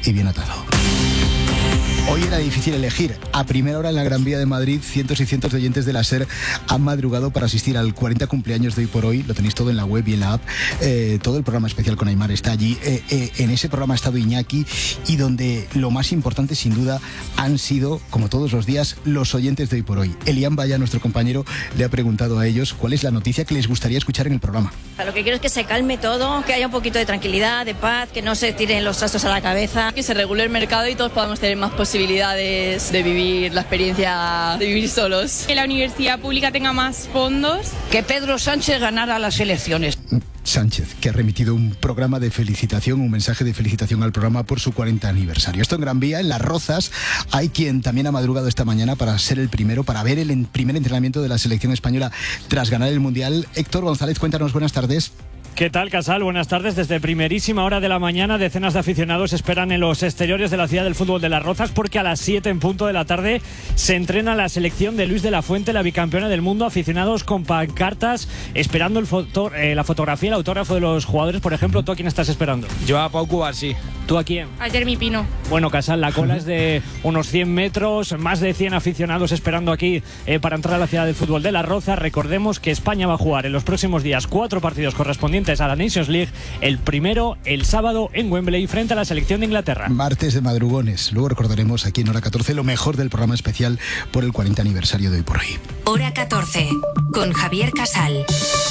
y bien atado. Hoy era difícil elegir. A primera hora en la Gran Vía de Madrid, cientos y cientos de oyentes de la SER han madrugado para asistir al 40 cumpleaños de Hoy por Hoy. Lo tenéis todo en la web y en la app. Todo el programa especial con Aimar está allí. En ese programa ha estado Iñaki, y donde lo más importante, sin duda, han sido, como todos los días, los oyentes de Hoy por Hoy. Elian Baya, nuestro compañero, le ha preguntado a ellos cuál es la noticia que les gustaría escuchar en el programa. Lo que quiero es que se calme todo, que haya un poquito de tranquilidad, de paz, que no se tiren los trastos a la cabeza. Que se regule el mercado y todos podamos tener más posibilidades de vivir la experiencia de vivir solos. Que la universidad pública tenga más fondos. Que Pedro Sánchez ganara las elecciones. Sánchez, que ha remitido un programa de felicitación, un mensaje de felicitación al programa por su 40 aniversario. Esto en Gran Vía, en Las Rozas, hay quien también ha madrugado esta mañana para ser el primero, para ver el primer entrenamiento de la selección española tras ganar el Mundial. Héctor González, cuéntanos, buenas tardes. ¿Qué tal, Casal? Buenas tardes. Desde primerísima hora de la mañana, decenas de aficionados esperan en los exteriores de la ciudad del fútbol de Las Rozas, porque a las 7 en punto de la tarde se entrena la selección de Luis de la Fuente, la bicampeona del mundo. Aficionados con pancartas esperando la fotografía, el autógrafo de los jugadores. Por ejemplo, ¿tú a quién estás esperando? Yo a Pau Cubarsí. ¿Tú a quién? A Jeremy Pino. Bueno, Casal, la cola es de unos 100 metros, más de 100 aficionados esperando aquí para entrar a la ciudad del fútbol de Las Rozas. Recordemos que España va a jugar en los próximos días 4 partidos correspondientes a la Nations League. El primero, el sábado, en Wembley, frente a la selección de Inglaterra. Martes de madrugones. Luego recordaremos aquí en Hora 14 lo mejor del programa especial por el 40 aniversario de Hoy por Hoy. Hora 14, con Javier Casal.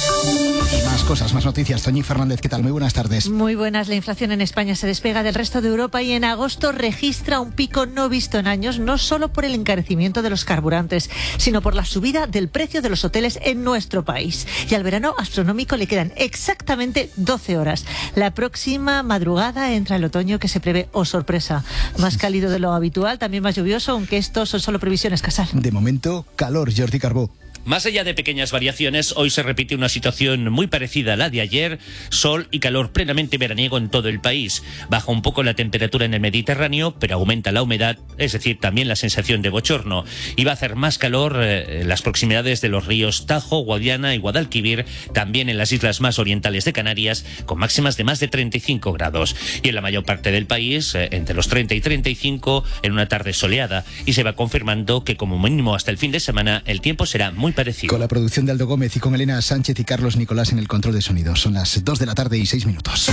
Y más cosas, más noticias. Toñi Fernández, ¿qué tal? Muy buenas tardes. Muy buenas. La inflación en España se despega del resto de Europa y en agosto registra un pico no visto en años, no solo por el encarecimiento de los carburantes, sino por la subida del precio de los hoteles en nuestro país. Y al verano astronómico le quedan exactamente 12 horas. La próxima madrugada entra el otoño, que se prevé, oh sorpresa, más cálido de lo habitual, también más lluvioso, aunque estos son solo previsiones, Casal. De momento, calor, Jordi Carbó. Más allá de pequeñas variaciones, hoy se repite una situación muy parecida a la de ayer: sol y calor plenamente veraniego en todo el país. Baja un poco la temperatura en el Mediterráneo, pero aumenta la humedad, es decir, también la sensación de bochorno. Y va a hacer más calor en las proximidades de los ríos Tajo, Guadiana y Guadalquivir, también en las islas más orientales de Canarias, con máximas de más de 35 grados. Y en la mayor parte del país, entre los 30 y 35, en una tarde soleada. Y se va confirmando que como mínimo hasta el fin de semana el tiempo será muy parecido. Con la producción de Aldo Gómez y con Elena Sánchez y Carlos Nicolás en el control de sonido. Son las 2 de la tarde y 6 minutos.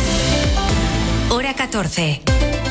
Hora 14.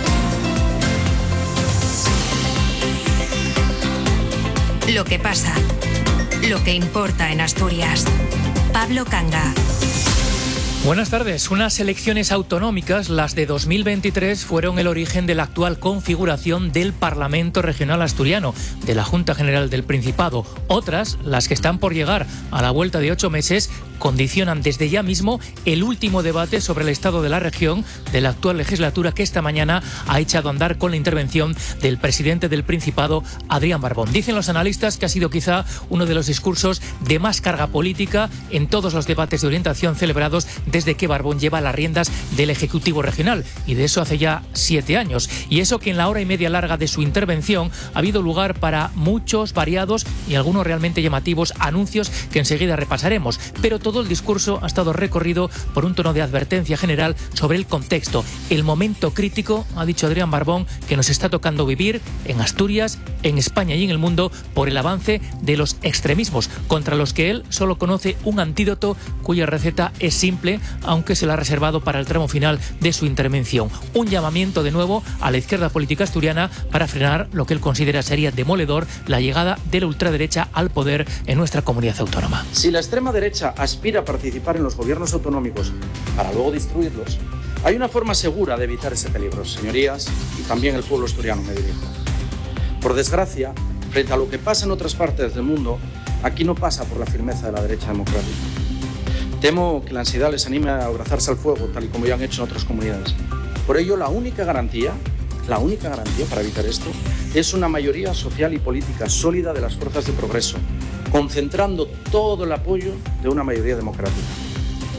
Lo que pasa, lo que importa en Asturias. Pablo Canga. Buenas tardes. Unas elecciones autonómicas, las de 2023, fueron el origen de la actual configuración del Parlamento Regional Asturiano, de la Junta General del Principado. Otras, las que están por llegar a la vuelta de 8 meses, condicionan desde ya mismo el último debate sobre el estado de la región de la actual legislatura, que esta mañana ha echado a andar con la intervención del presidente del Principado, Adrián Barbón. Dicen los analistas que ha sido quizá uno de los discursos de más carga política en todos los debates de orientación celebrados desde que Barbón lleva las riendas del Ejecutivo Regional, y de eso hace ya 7 años. Y eso que en la hora y media larga de su intervención ha habido lugar para muchos, variados y algunos realmente llamativos anuncios que enseguida repasaremos. Pero todo el discurso ha estado recorrido por un tono de advertencia general sobre el contexto, el momento crítico, ha dicho Adrián Barbón, que nos está tocando vivir en Asturias, en España y en el mundo, por el avance de los extremismos, contra los que él solo conoce un antídoto cuya receta es simple, aunque se la ha reservado para el tramo final de su intervención. Un llamamiento de nuevo a la izquierda política asturiana para frenar lo que él considera sería demoledor, la llegada de la ultraderecha al poder en nuestra comunidad autónoma. Si la extrema derecha aspira a participar en los gobiernos autonómicos para luego destruirlos, hay una forma segura de evitar ese peligro, señorías, y también el pueblo asturiano me dirijo. Por desgracia, frente a lo que pasa en otras partes del mundo, aquí no pasa por la firmeza de la derecha democrática. Temo que la ansiedad les anime a abrazarse al fuego, tal y como ya han hecho en otras comunidades. Por ello, la única garantía para evitar esto es una mayoría social y política sólida de las fuerzas de progreso, concentrando todo el apoyo de una mayoría democrática.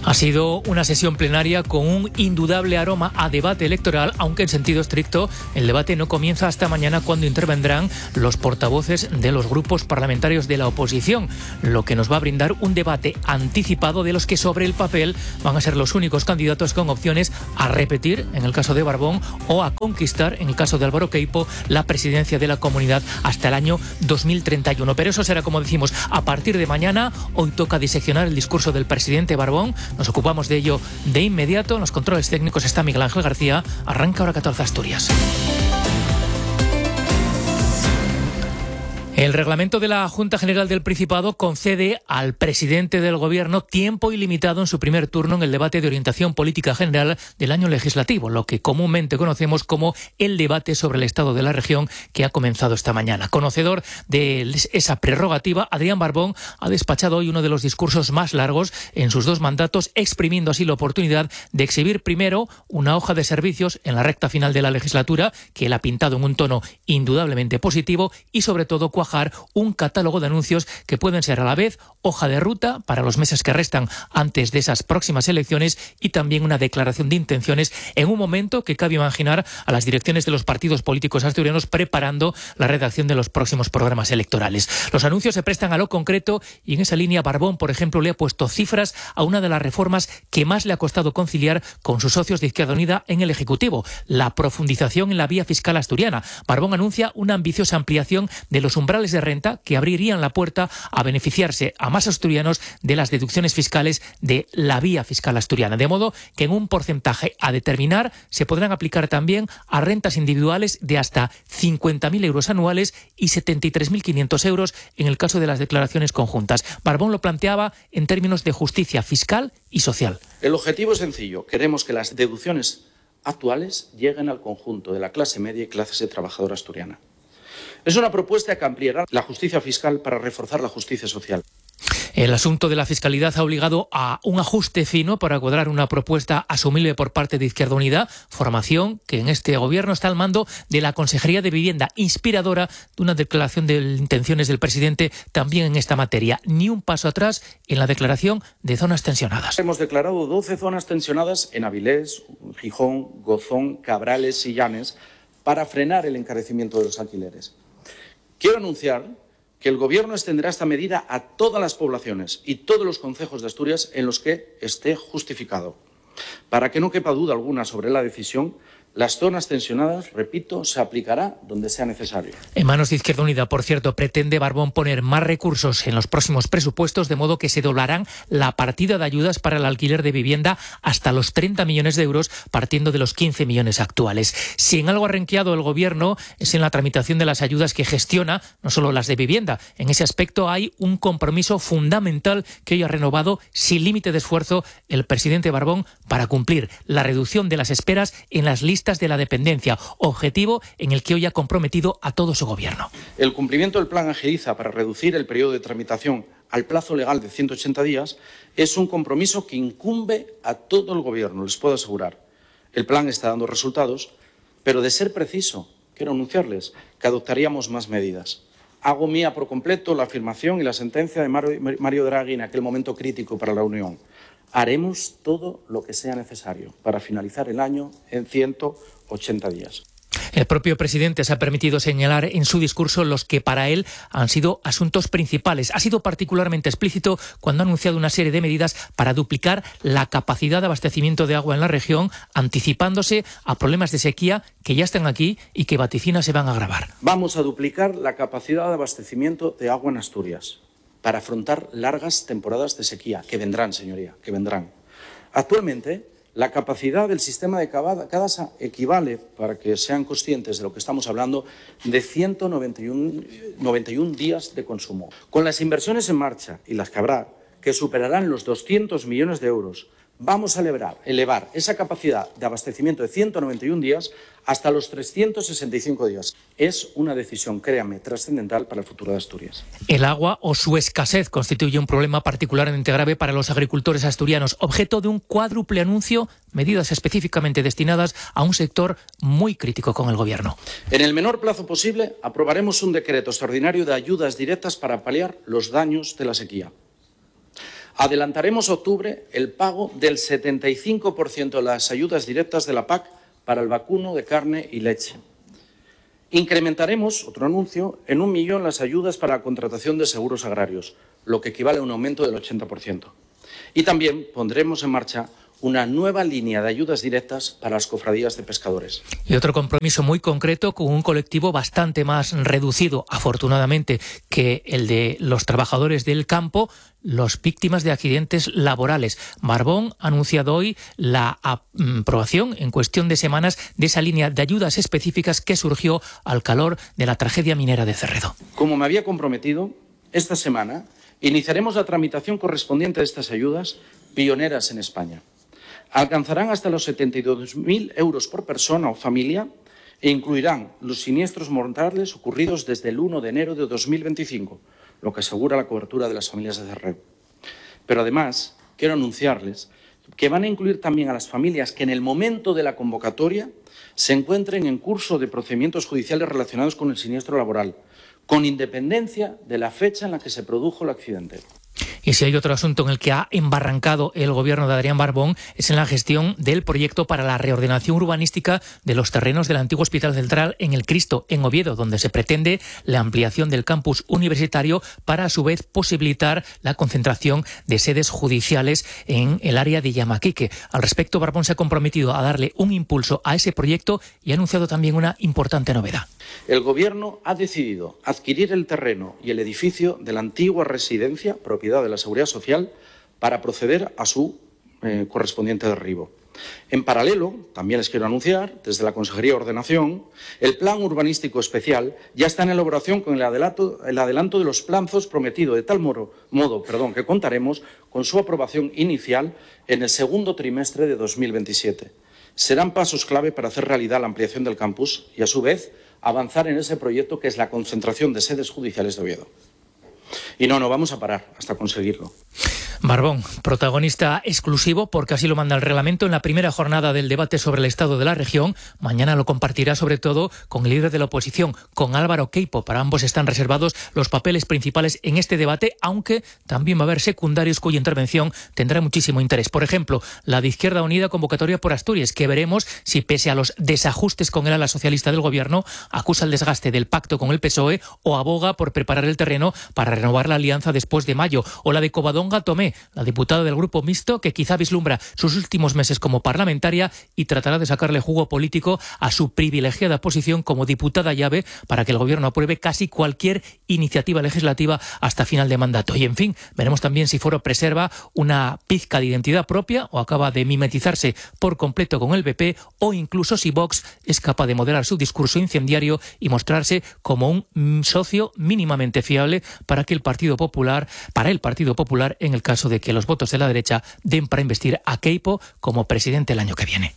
Ha sido una sesión plenaria con un indudable aroma a debate electoral, aunque en sentido estricto el debate no comienza hasta mañana, cuando intervendrán los portavoces de los grupos parlamentarios de la oposición, lo que nos va a brindar un debate anticipado de los que sobre el papel van a ser los únicos candidatos con opciones a repetir, en el caso de Barbón, o a conquistar, en el caso de Álvaro Queipo, la presidencia de la comunidad hasta el año 2031. Pero eso será, como decimos, a partir de mañana. Hoy toca diseccionar el discurso del presidente Barbón. Nos ocupamos de ello de inmediato. En los controles técnicos está Miguel Ángel García. Arranca Hora 14 Asturias. El reglamento de la Junta General del Principado concede al presidente del Gobierno tiempo ilimitado en su primer turno en el debate de orientación política general del año legislativo, lo que comúnmente conocemos como el debate sobre el estado de la región, que ha comenzado esta mañana. Conocedor de esa prerrogativa, Adrián Barbón ha despachado hoy uno de los discursos más largos en sus 2 mandatos, exprimiendo así la oportunidad de exhibir primero una hoja de servicios en la recta final de la legislatura, que él ha pintado en un tono indudablemente positivo, y sobre todo un catálogo de anuncios que pueden ser a la vez hoja de ruta para los meses que restan antes de esas próximas elecciones, y también una declaración de intenciones en un momento que cabe imaginar a las direcciones de los partidos políticos asturianos preparando la redacción de los próximos programas electorales. Los anuncios se prestan a lo concreto, y en esa línea Barbón, por ejemplo, le ha puesto cifras a una de las reformas que más le ha costado conciliar con sus socios de Izquierda Unida en el Ejecutivo: la profundización en la vía fiscal asturiana. Barbón anuncia una ambiciosa ampliación de los umbrales de renta que abrirían la puerta a beneficiarse a más asturianos de las deducciones fiscales de la vía fiscal asturiana, de modo que en un porcentaje a determinar se podrán aplicar también a rentas individuales de hasta 50.000 euros anuales y 73.500 euros en el caso de las declaraciones conjuntas. Barbón lo planteaba en términos de justicia fiscal y social. El objetivo es sencillo. Queremos que las deducciones actuales lleguen al conjunto de la clase media y clase trabajadora asturiana. Es una propuesta que ampliará la justicia fiscal para reforzar la justicia social. El asunto de la fiscalidad ha obligado a un ajuste fino para cuadrar una propuesta asumible por parte de Izquierda Unida, formación que en este gobierno está al mando de la Consejería de Vivienda, inspiradora de una declaración de intenciones del presidente también en esta materia. Ni un paso atrás en la declaración de zonas tensionadas. Hemos declarado 12 zonas tensionadas en Avilés, Gijón, Gozón, Cabrales y Llanes para frenar el encarecimiento de los alquileres. Quiero anunciar que el Gobierno extenderá esta medida a todas las poblaciones y todos los concejos de Asturias en los que esté justificado. Para que no quepa duda alguna sobre la decisión, las zonas tensionadas, repito, se aplicará donde sea necesario. En manos de Izquierda Unida, por cierto, pretende Barbón poner más recursos en los próximos presupuestos, de modo que se doblarán la partida de ayudas para el alquiler de vivienda hasta los 30 millones de euros, partiendo de los 15 millones actuales. Si en algo ha renqueado el Gobierno es en la tramitación de las ayudas que gestiona, no solo las de vivienda. En ese aspecto hay un compromiso fundamental que hoy ha renovado sin límite de esfuerzo el presidente Barbón para cumplir la reducción de las esperas en las listas de la dependencia, objetivo en el que hoy ha comprometido a todo su gobierno. El cumplimiento del plan Agiliza para reducir el periodo de tramitación al plazo legal de 180 días es un compromiso que incumbe a todo el gobierno, les puedo asegurar. El plan está dando resultados, pero de ser preciso, quiero anunciarles que adoptaríamos más medidas. Hago mía por completo la afirmación y la sentencia de Mario Draghi en aquel momento crítico para la Unión. Haremos todo lo que sea necesario para finalizar el año en 180 días. El propio presidente se ha permitido señalar en su discurso los que para él han sido asuntos principales. Ha sido particularmente explícito cuando ha anunciado una serie de medidas para duplicar la capacidad de abastecimiento de agua en la región, anticipándose a problemas de sequía que ya están aquí y que vaticina se van a agravar. Vamos a duplicar la capacidad de abastecimiento de agua en Asturias para afrontar largas temporadas de sequía, que vendrán, señoría, que vendrán. Actualmente, la capacidad del sistema de Cadasa equivale, para que sean conscientes de lo que estamos hablando, de 191 días de consumo. Con las inversiones en marcha, y las que habrá, que superarán los 200 millones de euros, vamos a elevar esa capacidad de abastecimiento de 191 días hasta los 365 días. Es una decisión, créanme, trascendental para el futuro de Asturias. El agua o su escasez constituye un problema particularmente grave para los agricultores asturianos, objeto de un cuádruple anuncio, medidas específicamente destinadas a un sector muy crítico con el Gobierno. En el menor plazo posible aprobaremos un decreto extraordinario de ayudas directas para paliar los daños de la sequía. Adelantaremos a octubre el pago del 75% de las ayudas directas de la PAC para el vacuno de carne y leche. Incrementaremos, otro anuncio, en 1 millón las ayudas para la contratación de seguros agrarios, lo que equivale a un aumento del 80%. Y también pondremos en marcha una nueva línea de ayudas directas para las cofradías de pescadores. Y otro compromiso muy concreto con un colectivo bastante más reducido, afortunadamente, que el de los trabajadores del campo, los víctimas de accidentes laborales. Barbón ha anunciado hoy la aprobación en cuestión de semanas de esa línea de ayudas específicas que surgió al calor de la tragedia minera de Cerredo. Como me había comprometido, esta semana iniciaremos la tramitación correspondiente a estas ayudas pioneras en España. Alcanzarán hasta los 72.000 euros por persona o familia e incluirán los siniestros mortales ocurridos desde el 1 de enero de 2025, lo que asegura la cobertura de las familias de Cerredo. Pero además, quiero anunciarles que van a incluir también a las familias que en el momento de la convocatoria se encuentren en curso de procedimientos judiciales relacionados con el siniestro laboral, con independencia de la fecha en la que se produjo el accidente. Y si hay otro asunto en el que ha embarrancado el gobierno de Adrián Barbón es en la gestión del proyecto para la reordenación urbanística de los terrenos del antiguo Hospital Central en El Cristo, en Oviedo, donde se pretende la ampliación del campus universitario para a su vez posibilitar la concentración de sedes judiciales en el área de Yamaquique. Al respecto, Barbón se ha comprometido a darle un impulso a ese proyecto y ha anunciado también una importante novedad. El Gobierno ha decidido adquirir el terreno y el edificio de la antigua residencia, propiedad de la Seguridad Social, para proceder a su correspondiente derribo. En paralelo, también les quiero anunciar, desde la Consejería de Ordenación, el Plan Urbanístico Especial ya está en elaboración con el adelanto de los plazos prometido, de tal modo que contaremos con su aprobación inicial en el segundo trimestre de 2027. Serán pasos clave para hacer realidad la ampliación del campus y, a su vez, avanzar en ese proyecto que es la concentración de sedes judiciales de Oviedo. Y no vamos a parar hasta conseguirlo. Barbón, protagonista exclusivo, porque así lo manda el reglamento, en la primera jornada del debate sobre el estado de la región. Mañana lo compartirá sobre todo con el líder de la oposición, con Álvaro Queipo. Para ambos están reservados los papeles principales en este debate, aunque también va a haber secundarios cuya intervención tendrá muchísimo interés. Por ejemplo, la de Izquierda Unida, convocatoria por Asturias, que veremos si, pese a los desajustes con el ala socialista del gobierno, acusa el desgaste del pacto con el PSOE o aboga por preparar el terreno para renovar la alianza después de mayo. O la de Covadonga Tomé, la diputada del Grupo Mixto, que quizá vislumbra sus últimos meses como parlamentaria y tratará de sacarle jugo político a su privilegiada posición como diputada llave para que el gobierno apruebe casi cualquier iniciativa legislativa hasta final de mandato. Y en fin, veremos también si Foro preserva una pizca de identidad propia o acaba de mimetizarse por completo con el PP, o incluso si Vox es capaz de moderar su discurso incendiario y mostrarse como un socio mínimamente fiable para el Partido Popular, en el caso de que los votos de la derecha den para investir a Queipo como presidente el año que viene.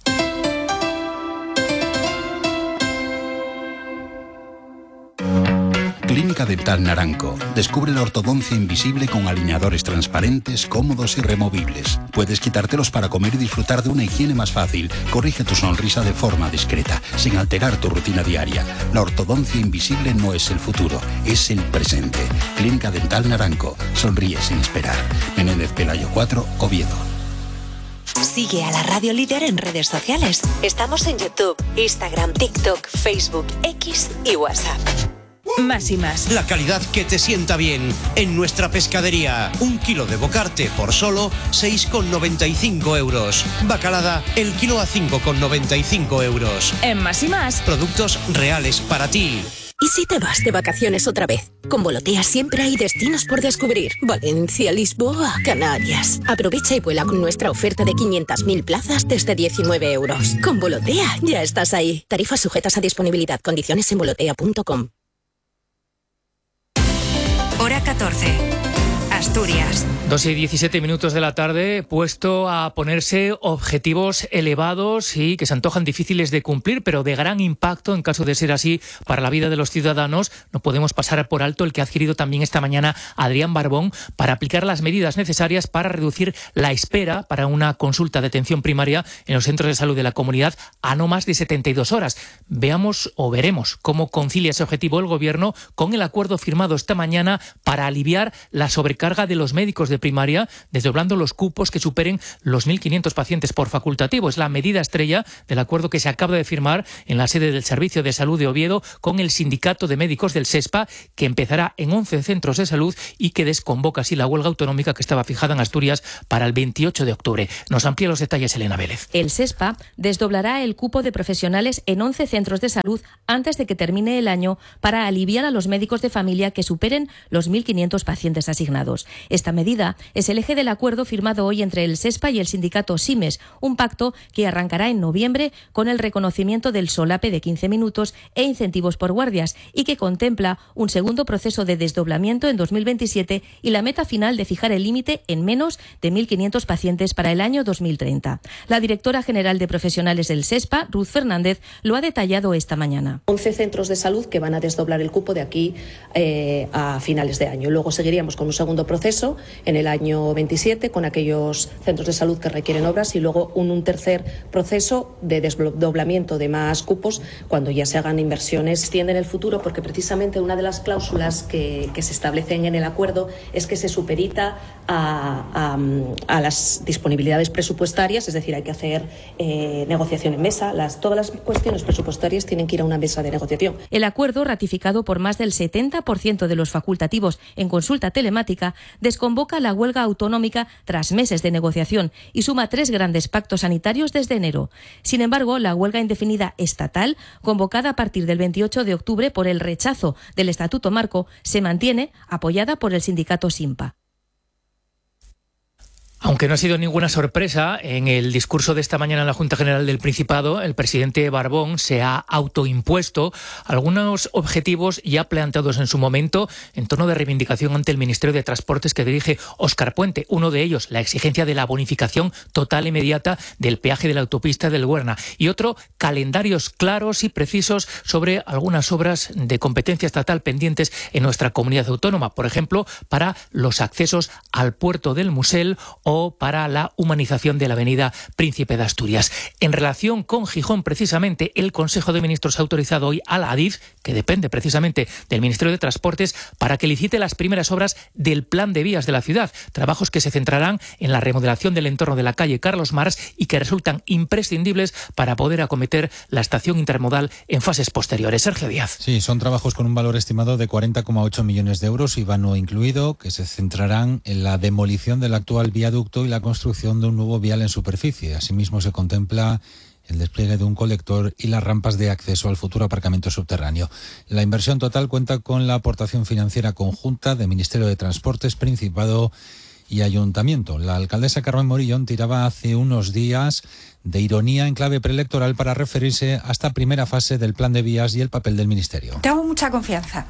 Clínica Dental Naranco. Descubre la ortodoncia invisible con alineadores transparentes, cómodos y removibles. Puedes quitártelos para comer y disfrutar de una higiene más fácil. Corrige tu sonrisa de forma discreta, sin alterar tu rutina diaria. La ortodoncia invisible no es el futuro, es el presente. Clínica Dental Naranco. Sonríe sin esperar. Menéndez Pelayo 4, Oviedo. Sigue a la Radio Líder en redes sociales. Estamos en YouTube, Instagram, TikTok, Facebook, X y WhatsApp. Más y más. La calidad que te sienta bien. En nuestra pescadería, 1 kilo de bocarte por solo 6,95 euros. Bacalada, el kilo a 5,95 euros. En Más y más. Productos reales para ti. ¿Y si te vas de vacaciones otra vez? Con Volotea siempre hay destinos por descubrir. Valencia, Lisboa, Canarias. Aprovecha y vuela con nuestra oferta de 500.000 plazas desde 19 euros. Con Volotea ya estás ahí. Tarifas sujetas a disponibilidad. Condiciones en volotea.com. Hora 14. Asturias. 2:17 de la tarde, puesto a ponerse objetivos elevados y que se antojan difíciles de cumplir, pero de gran impacto en caso de ser así para la vida de los ciudadanos. No podemos pasar por alto el que ha adquirido también esta mañana Adrián Barbón para aplicar las medidas necesarias para reducir la espera para una consulta de atención primaria en los centros de salud de la comunidad a no más de 72 horas. Veremos cómo concilia ese objetivo el Gobierno con el acuerdo firmado esta mañana para aliviar la sobrecarga carga de los médicos de primaria, desdoblando los cupos que superen los 1.500 pacientes por facultativo. Es la medida estrella del acuerdo que se acaba de firmar en la sede del Servicio de Salud de Oviedo con el Sindicato de Médicos del SESPA, que empezará en 11 centros de salud y que desconvoca así la huelga autonómica que estaba fijada en Asturias para el 28 de octubre. Nos amplía los detalles Elena Vélez. El SESPA desdoblará el cupo de profesionales en 11 centros de salud antes de que termine el año para aliviar a los médicos de familia que superen los 1.500 pacientes asignados. Esta medida es el eje del acuerdo firmado hoy entre el SESPA y el sindicato SIMES, un pacto que arrancará en noviembre con el reconocimiento del solape de 15 minutos e incentivos por guardias y que contempla un segundo proceso de desdoblamiento en 2027 y la meta final de fijar el límite en menos de 1.500 pacientes para el año 2030. La directora general de profesionales del SESPA, Ruth Fernández, lo ha detallado esta mañana. 11 centros de salud que van a desdoblar el cupo de aquí a finales de año. Luego seguiríamos con un segundo proceso en el año 27 con aquellos centros de salud que requieren obras y luego un tercer proceso de desdoblamiento de más cupos cuando ya se hagan inversiones. Se extiende en el futuro porque precisamente una de las cláusulas que se establecen en el acuerdo es que se supedita a las disponibilidades presupuestarias, es decir, hay que hacer negociación en mesa. Todas las cuestiones presupuestarias tienen que ir a una mesa de negociación. El acuerdo, ratificado por más del 70% de los facultativos en consulta telemática, desconvoca la huelga autonómica tras meses de negociación y suma 3 grandes pactos sanitarios desde enero. Sin embargo, la huelga indefinida estatal, convocada a partir del 28 de octubre por el rechazo del Estatuto Marco, se mantiene apoyada por el sindicato SIMPA. Aunque no ha sido ninguna sorpresa, en el discurso de esta mañana en la Junta General del Principado, el presidente Barbón se ha autoimpuesto algunos objetivos ya planteados en su momento en tono de reivindicación ante el Ministerio de Transportes que dirige Óscar Puente. Uno de ellos, la exigencia de la bonificación total e inmediata del peaje de la autopista del Huerna. Y otro, calendarios claros y precisos sobre algunas obras de competencia estatal pendientes en nuestra comunidad autónoma. Por ejemplo, para los accesos al puerto del Musel o para la humanización de la avenida Príncipe de Asturias. En relación con Gijón, precisamente, el Consejo de Ministros ha autorizado hoy a la ADIF, que depende precisamente del Ministerio de Transportes, para que licite las primeras obras del plan de vías de la ciudad, trabajos que se centrarán en la remodelación del entorno de la calle Carlos Marx y que resultan imprescindibles para poder acometer la estación intermodal en fases posteriores. Sergio Díaz. Sí, son trabajos con un valor estimado de 40,8 millones de euros, IVA no incluido, que se centrarán en la demolición del actual viaducto y la construcción de un nuevo vial en superficie. Asimismo, se contempla el despliegue de un colector y las rampas de acceso al futuro aparcamiento subterráneo. La inversión total cuenta con la aportación financiera conjunta de Ministerio de Transportes, Principado y Ayuntamiento. La alcaldesa Carmen Morillón tiraba hace unos días de ironía en clave preelectoral para referirse a esta primera fase del plan de vías y el papel del Ministerio. Tengo mucha confianza,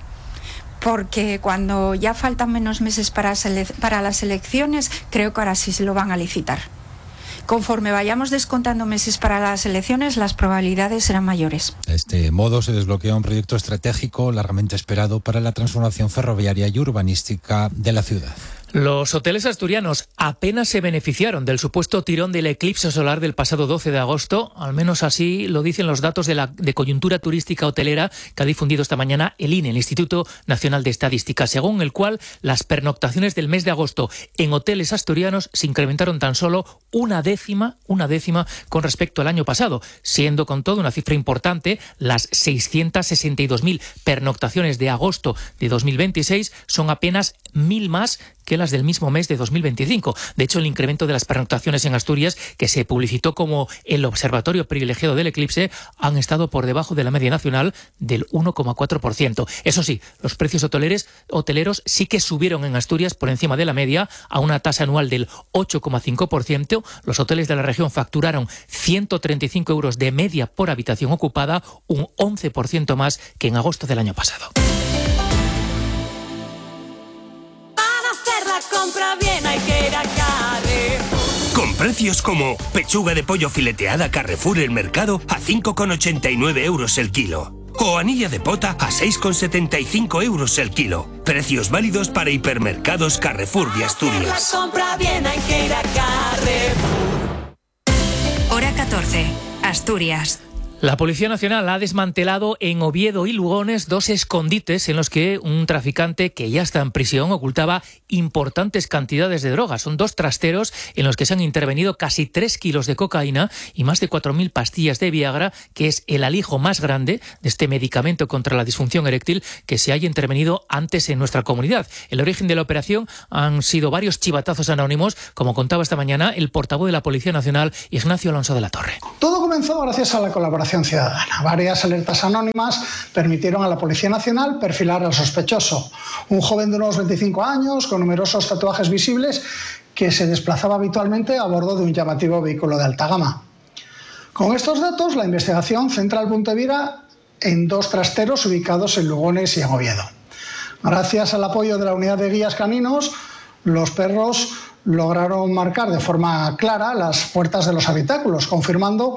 porque cuando ya faltan menos meses para las elecciones, creo que ahora sí se lo van a licitar. Conforme vayamos descontando meses para las elecciones, las probabilidades serán mayores. De este modo se desbloquea un proyecto estratégico largamente esperado para la transformación ferroviaria y urbanística de la ciudad. Los hoteles asturianos apenas se beneficiaron del supuesto tirón del eclipse solar del pasado 12 de agosto, al menos así lo dicen los datos de coyuntura turística hotelera que ha difundido esta mañana el INE, el Instituto Nacional de Estadística, según el cual las pernoctaciones del mes de agosto en hoteles asturianos se incrementaron tan solo una décima con respecto al año pasado, siendo con todo una cifra importante. Las 662.000 pernoctaciones de agosto de 2026 son apenas 1.000 más que las del mismo mes de 2025. De hecho, el incremento de las pernoctaciones en Asturias, que se publicitó como el observatorio privilegiado del eclipse, han estado por debajo de la media nacional del 1,4%. Eso sí, los precios hoteleros sí que subieron en Asturias por encima de la media a una tasa anual del 8,5%. Los hoteles de la región facturaron 135 euros de media por habitación ocupada, un 11% más que en agosto del año pasado. Compra bien, hay que ir a Carrefour. Con precios como pechuga de pollo fileteada Carrefour El Mercado a 5,89 euros el kilo. O anilla de pota a 6,75 euros el kilo. Precios válidos para hipermercados Carrefour de Asturias. Compra bien, hay que ir a Carrefour. Hora 14, Asturias. La Policía Nacional ha desmantelado en Oviedo y Lugones 2 escondites en los que un traficante que ya está en prisión ocultaba importantes cantidades de drogas. Son 2 trasteros en los que se han intervenido casi 3 kilos de cocaína y más de 4.000 pastillas de Viagra, que es el alijo más grande de este medicamento contra la disfunción eréctil que se haya intervenido antes en nuestra comunidad. El origen de la operación han sido varios chivatazos anónimos, como contaba esta mañana el portavoz de la Policía Nacional, Ignacio Alonso de la Torre. Todo comenzó gracias a la colaboración ciudadana. Varias alertas anónimas permitieron a la Policía Nacional perfilar al sospechoso. Un joven de unos 25 años, con numerosos tatuajes visibles, que se desplazaba habitualmente a bordo de un llamativo vehículo de alta gama. Con estos datos, la investigación centra el punto de mira en 2 trasteros ubicados en Lugones y en Oviedo. Gracias al apoyo de la unidad de guías caninos, los perros lograron marcar de forma clara las puertas de los habitáculos, confirmando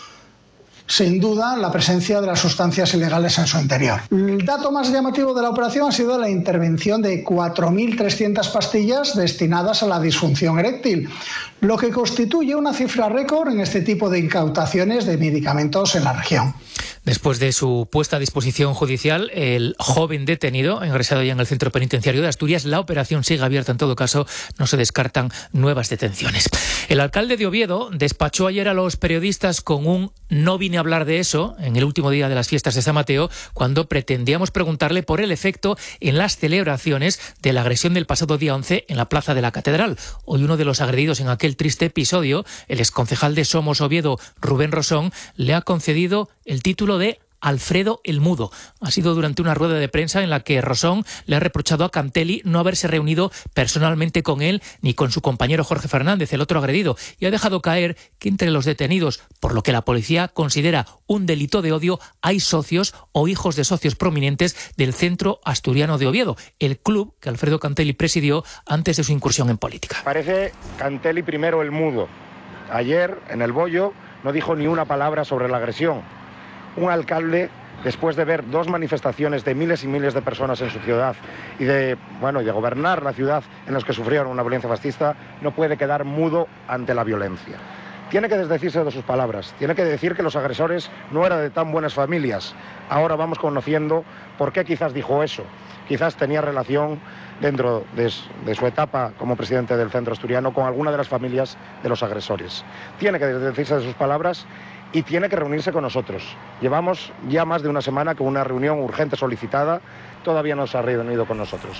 sin duda la presencia de las sustancias ilegales en su interior. El dato más llamativo de la operación ha sido la intervención de 4.300 pastillas destinadas a la disfunción eréctil, lo que constituye una cifra récord en este tipo de incautaciones de medicamentos en la región. Después de su puesta a disposición judicial, el joven detenido, ingresado ya en el Centro Penitenciario de Asturias, la operación sigue abierta. En todo caso, no se descartan nuevas detenciones. El alcalde de Oviedo despachó ayer a los periodistas con un "no vine a hablar de eso" en el último día de las fiestas de San Mateo, cuando pretendíamos preguntarle por el efecto en las celebraciones de la agresión del pasado día 11 en la Plaza de la Catedral. Hoy uno de los agredidos en aquel triste episodio, el exconcejal de Somos Oviedo, Rubén Rosón, le ha concedido el título de Alfredo el Mudo. Ha sido durante una rueda de prensa en la que Rosón le ha reprochado a Cantelli no haberse reunido personalmente con él ni con su compañero Jorge Fernández, el otro agredido, y ha dejado caer que entre los detenidos, por lo que la policía considera un delito de odio, hay socios o hijos de socios prominentes del Centro Asturiano de Oviedo, el club que Alfredo Cantelli presidió antes de su incursión en política. Parece Cantelli primero el mudo. Ayer, en el bollo, no dijo ni una palabra sobre la agresión. Un alcalde, después de ver 2 manifestaciones de miles y miles de personas en su ciudad y de gobernar la ciudad en las que sufrieron una violencia fascista, no puede quedar mudo ante la violencia. Tiene que desdecirse de sus palabras, tiene que decir que los agresores no eran de tan buenas familias. Ahora vamos conociendo por qué quizás dijo eso. Quizás tenía relación dentro de su etapa como presidente del Centro Asturiano con alguna de las familias de los agresores. Tiene que desdecirse de sus palabras y tiene que reunirse con nosotros. Llevamos ya más de una semana con una reunión urgente solicitada, todavía no se ha reunido con nosotros.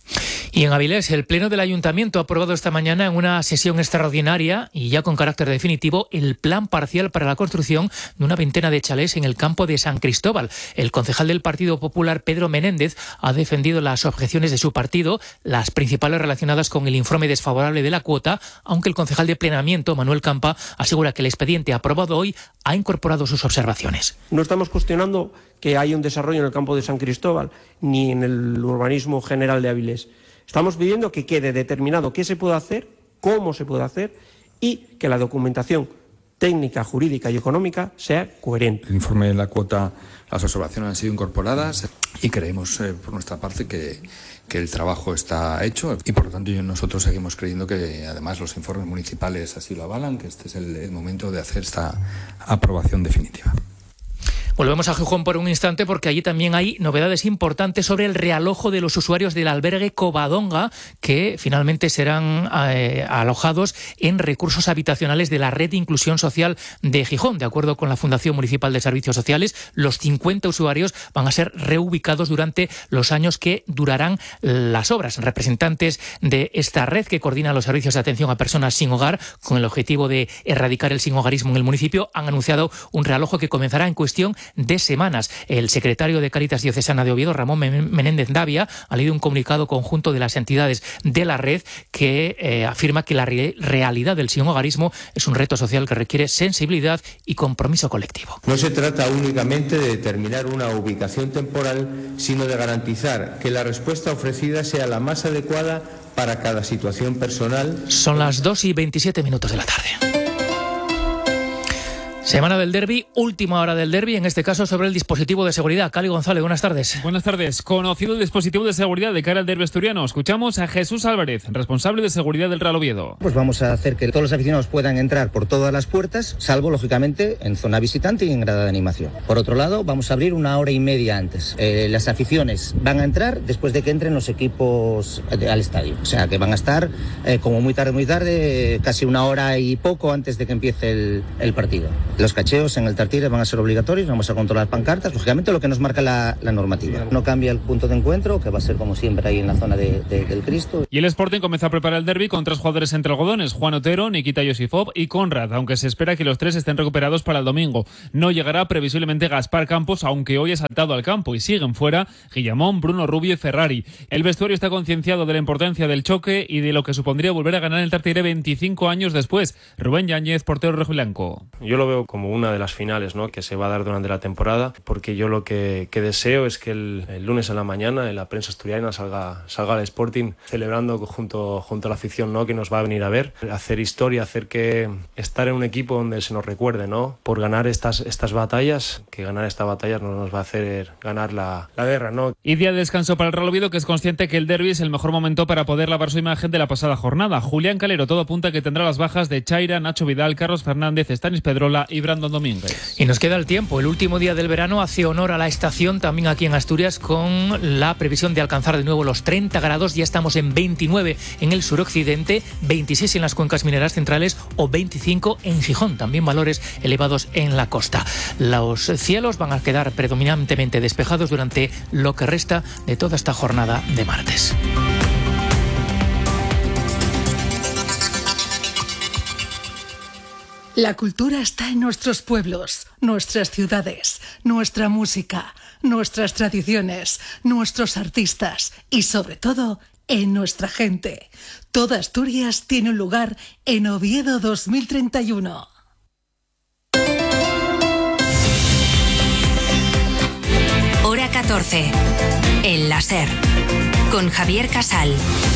Y en Avilés, el Pleno del Ayuntamiento ha aprobado esta mañana en una sesión extraordinaria y ya con carácter definitivo el plan parcial para la construcción de una veintena de chalés en el campo de San Cristóbal. El concejal del Partido Popular, Pedro Menéndez, ha defendido las objeciones de su partido, las principales relacionadas con el informe desfavorable de la cuota, aunque el concejal de Planeamiento, Manuel Campa, asegura que el expediente aprobado hoy ha incorporado sus observaciones. No estamos cuestionando que haya un desarrollo en el campo de San Cristóbal ni en el urbanismo general de Avilés. Estamos pidiendo que quede determinado qué se puede hacer, cómo se puede hacer y que la documentación técnica, jurídica y económica sea coherente. El informe de la cuota, las observaciones han sido incorporadas y creemos por nuestra parte que el trabajo está hecho y por lo tanto nosotros seguimos creyendo que además los informes municipales así lo avalan, que este es el momento de hacer esta aprobación definitiva. Volvemos a Gijón por un instante porque allí también hay novedades importantes sobre el realojo de los usuarios del albergue Covadonga, que finalmente serán alojados en recursos habitacionales de la Red de Inclusión Social de Gijón. De acuerdo con la Fundación Municipal de Servicios Sociales, los 50 usuarios van a ser reubicados durante los años que durarán las obras. Representantes de esta red, que coordina los servicios de atención a personas sin hogar con el objetivo de erradicar el sinhogarismo en el municipio, han anunciado un realojo que comenzará en cuestión de semanas. El secretario de Cáritas Diocesana de Oviedo, Ramón Menéndez Davia, ha leído un comunicado conjunto de las entidades de la red que afirma que la realidad del sinhogarismo es un reto social que requiere sensibilidad y compromiso colectivo. No se trata únicamente de determinar una ubicación temporal, sino de garantizar que la respuesta ofrecida sea la más adecuada para cada situación personal. Son las 2:27 de la tarde. Semana del derbi, última hora del derbi, en este caso sobre el dispositivo de seguridad. Cali González, buenas tardes. Buenas tardes. Conocido el dispositivo de seguridad de cara al derbi asturiano. Escuchamos a Jesús Álvarez, responsable de seguridad del Real Oviedo. Pues vamos a hacer que todos los aficionados puedan entrar por todas las puertas, salvo, lógicamente, en zona visitante y en grada de animación. Por otro lado, vamos a abrir 1 hora y media antes. Las aficiones van a entrar después de que entren los equipos al estadio. O sea, que van a estar como muy tarde, casi 1 hora y poco antes de que empiece el partido. Los cacheos en el Tartiere van a ser obligatorios, vamos a controlar pancartas, lógicamente lo que nos marca la normativa. No cambia el punto de encuentro, que va a ser como siempre ahí en la zona del Cristo. Y el Sporting comienza a preparar el derbi con 3 jugadores entre algodones, Juan Otero, Nikita Yosifov y Conrad, aunque se espera que los 3 estén recuperados para el domingo. No llegará previsiblemente Gaspar Campos, aunque hoy ha saltado al campo, y siguen fuera Guillamón, Bruno Rubio y Ferrari. El vestuario está concienciado de la importancia del choque y de lo que supondría volver a ganar el Tartiere 25 años después. Rubén Yáñez, portero rojiblanco. Yo lo veo como una de las finales, ¿no?, que se va a dar durante la temporada, porque yo lo que deseo es que el lunes en la mañana en la prensa asturiana salga el Sporting celebrando junto a la afición, ¿no?, que nos va a venir a ver, hacer historia, hacer que estar en un equipo donde se nos recuerde, ¿no?, por ganar estas batallas, que ganar esta batalla no nos va a hacer ganar la guerra, ¿no? Y día de descanso para el Real Oviedo, que es consciente que el derbi es el mejor momento para poder lavar su imagen de la pasada jornada. Julián Calero, todo apunta que tendrá las bajas de Chaira, Nacho Vidal, Carlos Fernández, Stanis Pedrola y Brandon Domínguez. Y nos queda el tiempo. El último día del verano hace honor a la estación también aquí en Asturias, con la previsión de alcanzar de nuevo los 30 grados. Ya estamos en 29 en el suroccidente, 26 en las cuencas mineras centrales o 25 en Gijón. También valores elevados en la costa. Los cielos van a quedar predominantemente despejados durante lo que resta de toda esta jornada de martes. La cultura está en nuestros pueblos, nuestras ciudades, nuestra música, nuestras tradiciones, nuestros artistas y, sobre todo, en nuestra gente. Toda Asturias tiene un lugar en Oviedo 2031. Hora 14. El láser. Con Javier Casal.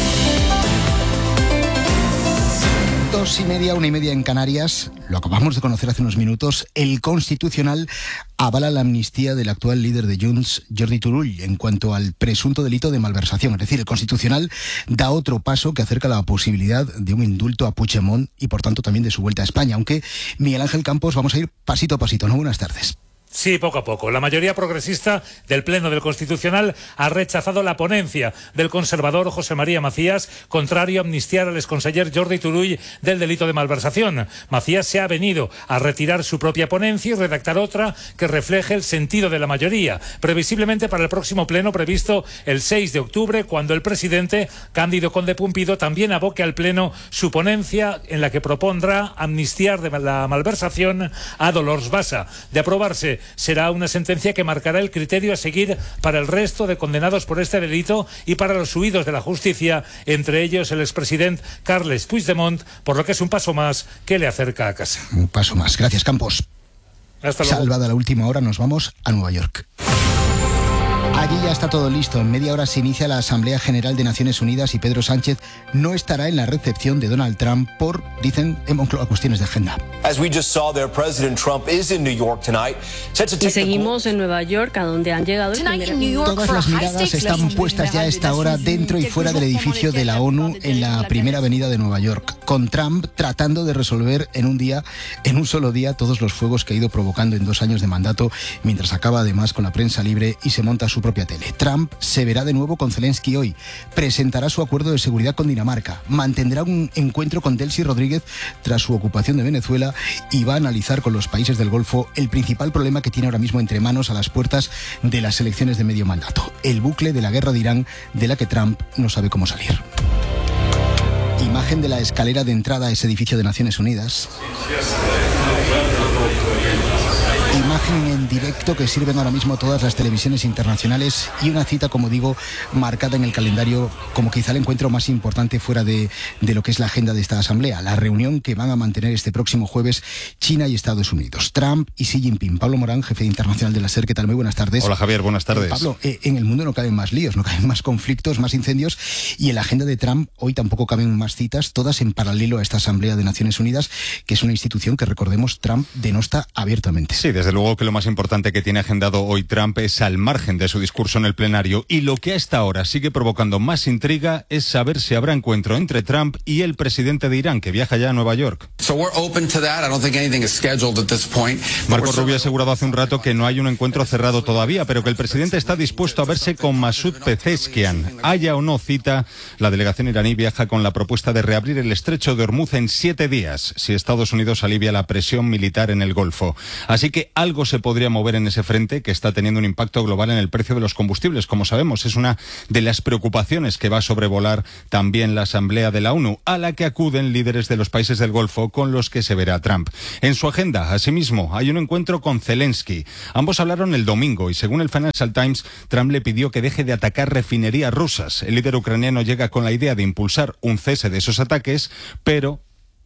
2:30, 1:30 en Canarias. Lo acabamos de conocer hace unos minutos. El Constitucional avala la amnistía del actual líder de Junts, Jordi Turull, en cuanto al presunto delito de malversación. Es decir, el Constitucional da otro paso que acerca la posibilidad de un indulto a Puigdemont y, por tanto, también de su vuelta a España. Aunque, Miguel Ángel Campos, vamos a ir pasito a pasito, ¿no? Buenas tardes. Sí, poco a poco. La mayoría progresista del Pleno del Constitucional ha rechazado la ponencia del conservador José María Macías, contrario a amnistiar al exconseller Jordi Turull del delito de malversación. Macías se ha venido a retirar su propia ponencia y redactar otra que refleje el sentido de la mayoría, previsiblemente para el próximo Pleno previsto el 6 de octubre, cuando el presidente Cándido Conde Pumpido también aboque al Pleno su ponencia en la que propondrá amnistiar de la malversación a Dolors Bassa. De aprobarse, será una sentencia que marcará el criterio a seguir para el resto de condenados por este delito y para los huidos de la justicia, entre ellos el expresidente Carles Puigdemont, por lo que es un paso más que le acerca a casa. Un paso más. Gracias, Campos. Hasta luego. Salvada la última hora, nos vamos a Nueva York. Allí ya está todo listo. En media hora se inicia la Asamblea General de Naciones Unidas y Pedro Sánchez no estará en la recepción de Donald Trump por, dicen, en Moncloa, cuestiones de agenda. Y seguimos en Nueva York, a donde han llegado el primer... Todas las miradas están puestas ya a esta hora dentro y fuera del edificio de la ONU en la primera avenida de Nueva York, con Trump tratando de resolver en un solo día, todos los fuegos que ha ido provocando en 2 años de mandato, mientras acaba además con la prensa libre y se monta su propia tele. Trump se verá de nuevo con Zelensky hoy, presentará su acuerdo de seguridad con Dinamarca, mantendrá un encuentro con Delcy Rodríguez tras su ocupación de Venezuela y va a analizar con los países del Golfo el principal problema que tiene ahora mismo entre manos a las puertas de las elecciones de medio mandato, el bucle de la guerra de Irán, de la que Trump no sabe cómo salir. Imagen de la escalera de entrada a ese edificio de Naciones Unidas. imagen en directo que sirven ahora mismo todas las televisiones internacionales y una cita, como digo, marcada en el calendario como quizá el encuentro más importante fuera de lo que es la agenda de esta asamblea, la reunión que van a mantener este próximo jueves China y Estados Unidos, Trump y Xi Jinping. Pablo Morán, jefe internacional de la SER, ¿qué tal? Muy buenas tardes. Hola Javier, buenas tardes. Pablo, en el mundo no caben más líos, no caben más conflictos, más incendios, y en la agenda de Trump hoy tampoco caben más citas, todas en paralelo a esta Asamblea de Naciones Unidas, que es una institución que, recordemos, Trump denosta abiertamente. Sí, desde luego que lo más importante que tiene agendado hoy Trump es al margen de su discurso en el plenario, y lo que a esta hora sigue provocando más intriga es saber si habrá encuentro entre Trump y el presidente de Irán, que viaja ya a Nueva York. Marco Rubio ha asegurado hace un rato que no hay un encuentro cerrado todavía, pero que el presidente está dispuesto a verse con Masoud Pezeshkian. Haya o no cita, la delegación iraní viaja con la propuesta de reabrir el estrecho de Hormuz en 7 días, si Estados Unidos alivia la presión militar en el Golfo. Así que algo se podría mover en ese frente, que está teniendo un impacto global en el precio de los combustibles. Como sabemos, es una de las preocupaciones que va a sobrevolar también la Asamblea de la ONU, a la que acuden líderes de los países del Golfo con los que se verá Trump. En su agenda, asimismo, hay un encuentro con Zelensky. Ambos hablaron el domingo y, según el Financial Times, Trump le pidió que deje de atacar refinerías rusas. El líder ucraniano llega con la idea de impulsar un cese de esos ataques, pero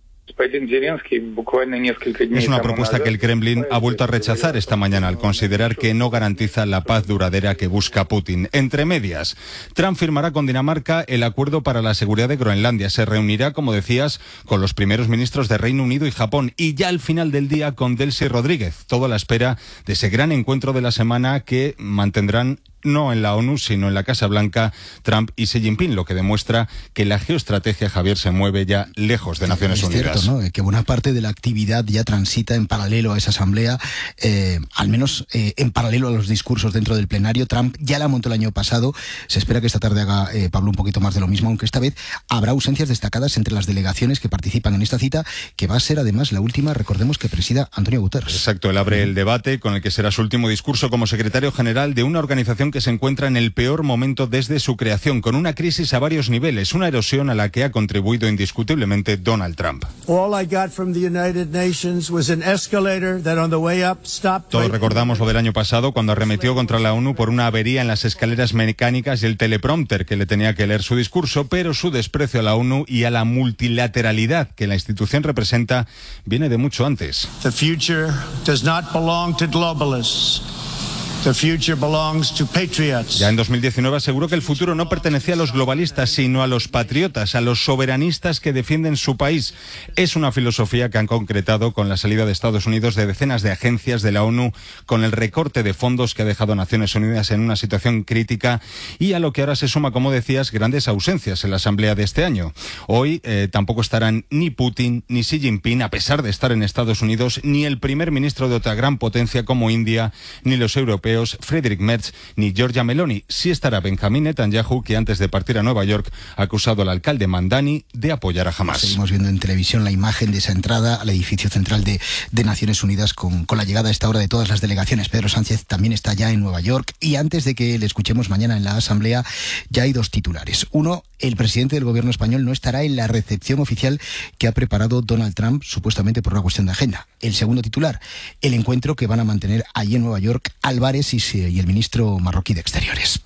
es una propuesta que el Kremlin ha vuelto a rechazar esta mañana al considerar que no garantiza la paz duradera que busca Putin. Entre medias, Trump firmará con Dinamarca el acuerdo para la seguridad de Groenlandia. Se reunirá, como decías, con los primeros ministros de Reino Unido y Japón, y ya al final del día con Delcy Rodríguez. Todo a la espera de ese gran encuentro de la semana que mantendrán no en la ONU, sino en la Casa Blanca, Trump y Xi Jinping, lo que demuestra que la geoestrategia, Javier, se mueve ya lejos de Naciones Unidas. Es cierto, ¿no? Que buena parte de la actividad ya transita en paralelo a esa asamblea, al menos en paralelo a los discursos dentro del plenario. Trump ya la montó el año pasado, se espera que esta tarde haga Pablo un poquito más de lo mismo, aunque esta vez habrá ausencias destacadas entre las delegaciones que participan en esta cita, que va a ser además la última, recordemos, que presida Antonio Guterres. Exacto, él abre el debate con el que será su último discurso como secretario general de una organización que se encuentra en el peor momento desde su creación, con una crisis a varios niveles, una erosión a la que ha contribuido indiscutiblemente Donald Trump. Todos recordamos lo del año pasado, cuando arremetió contra la ONU por una avería en las escaleras mecánicas y el teleprompter que le tenía que leer su discurso, pero su desprecio a la ONU y a la multilateralidad que la institución representa viene de mucho antes. The future does not belong to globalists. The future belongs to patriots. Ya en 2019 aseguró que el futuro no pertenecía a los globalistas, sino a los patriotas, a los soberanistas que defienden su país. Es una filosofía que han concretado con la salida de Estados Unidos de decenas de agencias de la ONU, con el recorte de fondos que ha dejado a Naciones Unidas en una situación crítica, y a lo que ahora se suma, como decías, grandes ausencias en la asamblea de este año. Hoy tampoco estarán ni Putin ni Xi Jinping, a pesar de estar en Estados Unidos, ni el primer ministro de otra gran potencia como India, ni los europeos Friedrich Merz ni Giorgia Meloni. Sí estará Benjamín Netanyahu, que antes de partir a Nueva York ha acusado al alcalde Mandani de apoyar a Hamás. Seguimos viendo en televisión la imagen de esa entrada al edificio central de Naciones Unidas con la llegada a esta hora de todas las delegaciones. Pedro Sánchez también está ya en Nueva York, y antes de que le escuchemos mañana en la asamblea ya hay dos titulares. Uno, el presidente del gobierno español no estará en la recepción oficial que ha preparado Donald Trump, supuestamente por una cuestión de agenda. El segundo titular, el encuentro que van a mantener allí en Nueva York Álvarez y el ministro marroquí de Exteriores.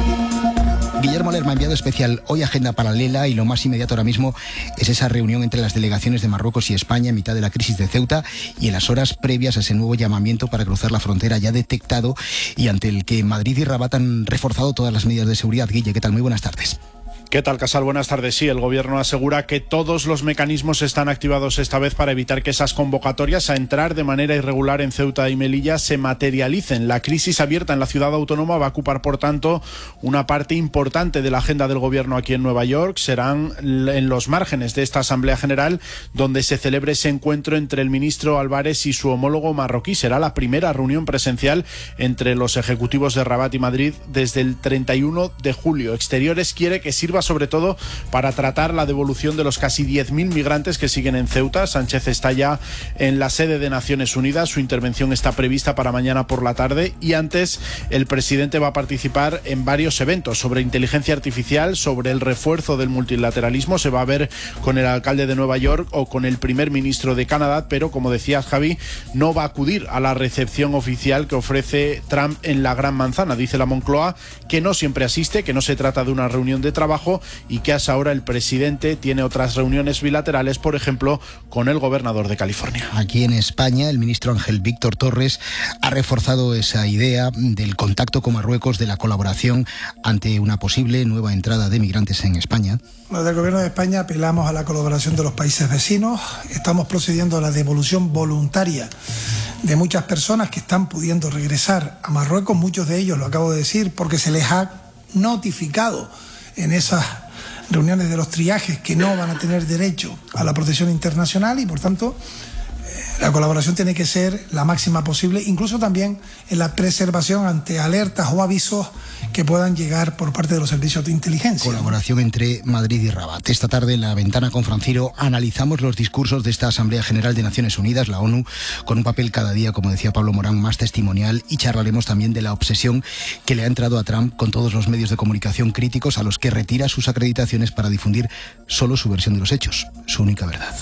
Guillermo Lerma, enviado especial, hoy agenda paralela, y lo más inmediato ahora mismo es esa reunión entre las delegaciones de Marruecos y España en mitad de la crisis de Ceuta y en las horas previas a ese nuevo llamamiento para cruzar la frontera ya detectado y ante el que Madrid y Rabat han reforzado todas las medidas de seguridad. Guille, ¿qué tal? Muy buenas tardes. ¿Qué tal, Casal? Buenas tardes. Sí, el Gobierno asegura que todos los mecanismos están activados esta vez para evitar que esas convocatorias a entrar de manera irregular en Ceuta y Melilla se materialicen. La crisis abierta en la ciudad autónoma va a ocupar, por tanto, una parte importante de la agenda del Gobierno aquí en Nueva York. Serán en los márgenes de esta Asamblea General donde se celebre ese encuentro entre el ministro Álvarez y su homólogo marroquí. Será la primera reunión presencial entre los ejecutivos de Rabat y Madrid desde el 31 de julio. Exteriores quiere que sirva sirva sobre todo para tratar la devolución de los casi 10.000 migrantes que siguen en Ceuta. Sánchez está ya en la sede de Naciones Unidas, su intervención está prevista para mañana por la tarde y antes el presidente va a participar en varios eventos sobre inteligencia artificial, sobre el refuerzo del multilateralismo. Se va a ver con el alcalde de Nueva York o con el primer ministro de Canadá, pero como decías, Javi, no va a acudir a la recepción oficial que ofrece Trump en la Gran Manzana. Dice la Moncloa que no siempre asiste, que no se trata de una reunión de trabajo y que hasta ahora el presidente tiene otras reuniones bilaterales, por ejemplo, con el gobernador de California. Aquí en España, el ministro Ángel Víctor Torres ha reforzado esa idea del contacto con Marruecos, de la colaboración ante una posible nueva entrada de migrantes en España. Desde el Gobierno de España apelamos a la colaboración de los países vecinos. Estamos procediendo a la devolución voluntaria de muchas personas que están pudiendo regresar a Marruecos. Muchos de ellos, lo acabo de decir, porque se les ha notificado en esas reuniones de los triajes que no van a tener derecho a la protección internacional y, por tanto, la colaboración tiene que ser la máxima posible, incluso también en la preservación ante alertas o avisos que puedan llegar por parte de los servicios de inteligencia. Colaboración entre Madrid y Rabat. Esta tarde en La Ventana con Franciro analizamos los discursos de esta Asamblea General de Naciones Unidas, la ONU, con un papel cada día, como decía Pablo Morán, más testimonial, y charlaremos también de la obsesión que le ha entrado a Trump con todos los medios de comunicación críticos a los que retira sus acreditaciones para difundir solo su versión de los hechos, su única verdad.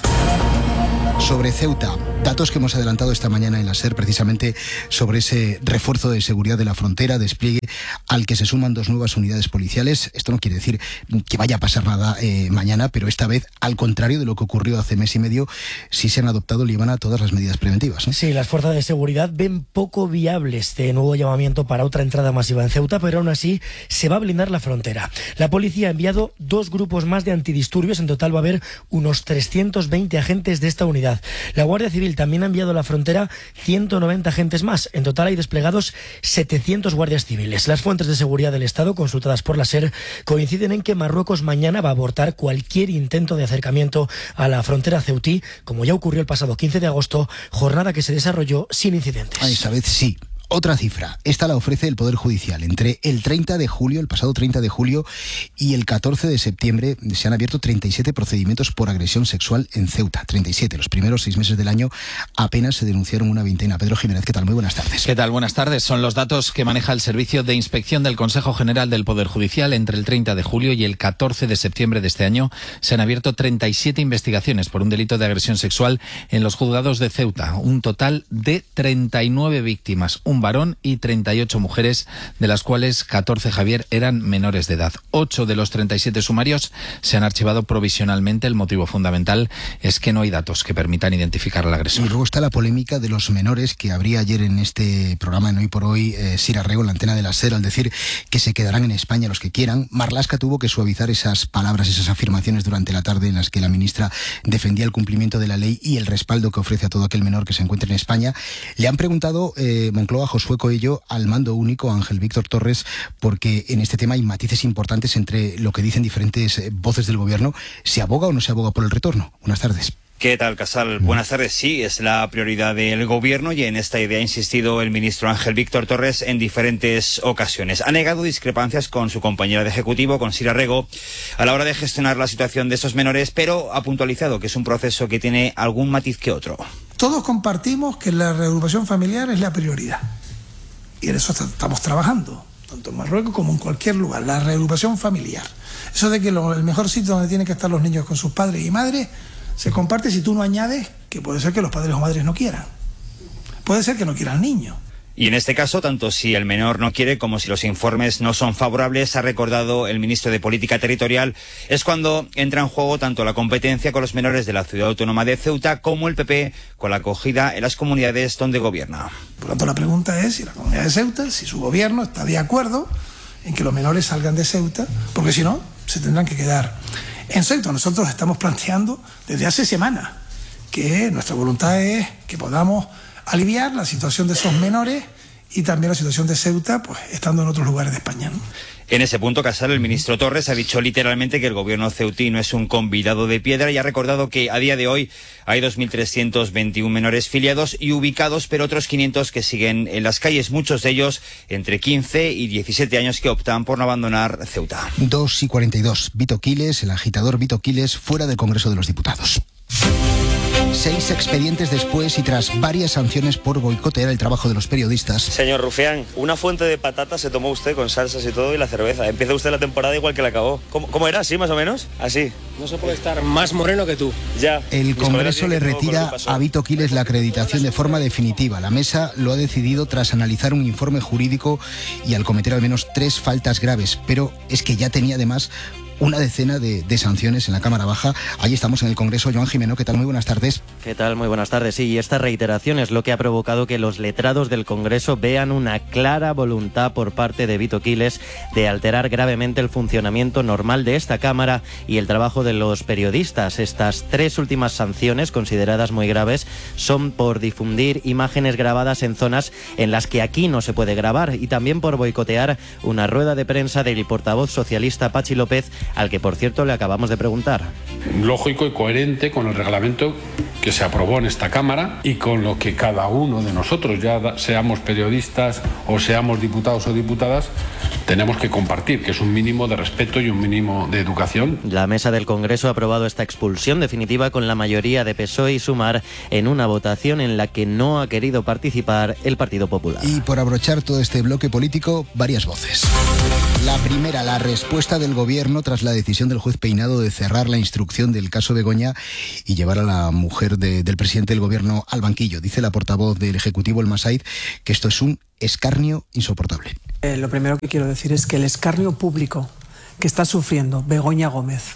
Sobre Ceuta, datos que hemos adelantado esta mañana en la SER, precisamente sobre ese refuerzo de seguridad de la frontera, despliegue al que se suman 2 nuevas unidades policiales. Esto no quiere decir que vaya a pasar nada mañana, pero esta vez, al contrario de lo que ocurrió hace mes y medio, sí se han adoptado, Líbana, todas las medidas preventivas, ¿no? Sí, las fuerzas de seguridad ven poco viable este nuevo llamamiento para otra entrada masiva en Ceuta, pero aún así se va a blindar la frontera. La policía ha enviado 2 grupos más de antidisturbios, en total va a haber unos 320 agentes de esta unidad. La Guardia Civil también ha enviado a la frontera 190 agentes más. En total hay desplegados 700 guardias civiles. Las fuentes de seguridad del Estado, consultadas por la SER, coinciden en que Marruecos mañana va a abortar cualquier intento de acercamiento a la frontera ceutí, como ya ocurrió el pasado 15 de agosto, jornada que se desarrolló sin incidentes. Esta vez sí. Otra cifra, esta la ofrece el Poder Judicial. Entre el 30 de julio, el pasado 30 de julio, y el 14 de septiembre se han abierto 37 procedimientos por agresión sexual en Ceuta. 37. Los primeros 6 meses del año apenas se denunciaron una veintena. Pedro Jiménez, ¿qué tal? Muy buenas tardes. ¿Qué tal? Buenas tardes. Son los datos que maneja el Servicio de Inspección del Consejo General del Poder Judicial. Entre el 30 de julio y el 14 de septiembre de este año se han abierto 37 investigaciones por un delito de agresión sexual en los juzgados de Ceuta. Un total de 39 víctimas, un varón y 38 mujeres, de las cuales 14, Javier, eran menores de edad. 8 de los 37 sumarios se han archivado provisionalmente. El motivo fundamental es que no hay datos que permitan identificar al agresor. Y luego está la polémica de los menores que habría ayer en este programa en Hoy por Hoy, Sira Rego, en la antena de la SER, al decir que se quedarán en España los que quieran. Marlaska tuvo que suavizar esas palabras, esas afirmaciones durante la tarde en las que la ministra defendía el cumplimiento de la ley y el respaldo que ofrece a todo aquel menor que se encuentre en España. Le han preguntado Moncloa, Josué Coello, al mando único, Ángel Víctor Torres, porque en este tema hay matices importantes entre lo que dicen diferentes voces del gobierno. ¿Se aboga o no se aboga por el retorno? Buenas tardes. ¿Qué tal, Casal? Buenas tardes. Sí, es la prioridad del gobierno y en esta idea ha insistido el ministro Ángel Víctor Torres en diferentes ocasiones. Ha negado discrepancias con su compañera de ejecutivo, con Sira Rego, a la hora de gestionar la situación de estos menores, pero ha puntualizado que es un proceso que tiene algún matiz que otro. Todos compartimos que la reagrupación familiar es la prioridad. Y en eso estamos trabajando, tanto en Marruecos como en cualquier lugar, la reagrupación familiar. Eso de que el mejor sitio donde tienen que estar los niños con sus padres y madres se comparte si tú no añades que puede ser que los padres o madres no quieran. Puede ser que no quiera al niño. Y en este caso, tanto si el menor no quiere como si los informes no son favorables, ha recordado el ministro de Política Territorial, es cuando entra en juego tanto la competencia con los menores de la ciudad autónoma de Ceuta como el PP con la acogida en las comunidades donde gobierna. Por lo tanto, la pregunta es si la comunidad de Ceuta, si su gobierno está de acuerdo en que los menores salgan de Ceuta, porque si no, se tendrán que quedar en Ceuta. Nosotros estamos planteando desde hace semanas que nuestra voluntad es que podamos aliviar la situación de esos menores y también la situación de Ceuta, pues estando en otros lugares de España, ¿no? En ese punto, Casal, el ministro Torres ha dicho literalmente que el gobierno ceutí no es un convidado de piedra y ha recordado que a día de hoy hay 2.321 menores filiados y ubicados, pero otros 500 que siguen en las calles, muchos de ellos entre 15 y 17 años que optan por no abandonar Ceuta. 2:42. Vito Quiles, el agitador Vito Quiles, fuera del Congreso de los Diputados. 6 expedientes después y tras varias sanciones por boicotear el trabajo de los periodistas. Señor Rufián, una fuente de patatas se tomó usted con salsas y todo y la cerveza. Empieza usted la temporada igual que la acabó. ¿Cómo era? ¿Así más o menos? Así. No se puede estar más moreno que tú. Ya. El Congreso le retira a Vito Quiles la acreditación de forma definitiva. La mesa lo ha decidido tras analizar un informe jurídico y al cometer al menos 3 faltas graves. Pero es que ya tenía además una decena de sanciones en la Cámara Baja. Allí estamos en el Congreso. Joan Jimeno, ¿qué tal? Muy buenas tardes. ¿Qué tal? Muy buenas tardes. Sí, y esta reiteración es lo que ha provocado que los letrados del Congreso vean una clara voluntad por parte de Vito Quiles de alterar gravemente el funcionamiento normal de esta Cámara y el trabajo de los periodistas. Estas 3 últimas sanciones, consideradas muy graves, son por difundir imágenes grabadas en zonas en las que aquí no se puede grabar y también por boicotear una rueda de prensa del portavoz socialista Pachi López, al que por cierto le acabamos de preguntar. Lógico y coherente con el reglamento que se aprobó en esta Cámara y con lo que cada uno de nosotros, ya seamos periodistas o seamos diputados o diputadas, tenemos que compartir, que es un mínimo de respeto y un mínimo de educación. La mesa del Congreso ha aprobado esta expulsión definitiva con la mayoría de PSOE y Sumar en una votación en la que no ha querido participar el Partido Popular. Y por abrochar todo este bloque político, varias voces. La primera, la respuesta del Gobierno tras la decisión del juez Peinado de cerrar la instrucción del caso Begoña y llevar a la mujer del presidente del Gobierno al banquillo. Dice la portavoz del Ejecutivo, Elma Said, que esto es un escarnio insoportable. Lo primero que quiero decir es que el escarnio público que está sufriendo Begoña Gómez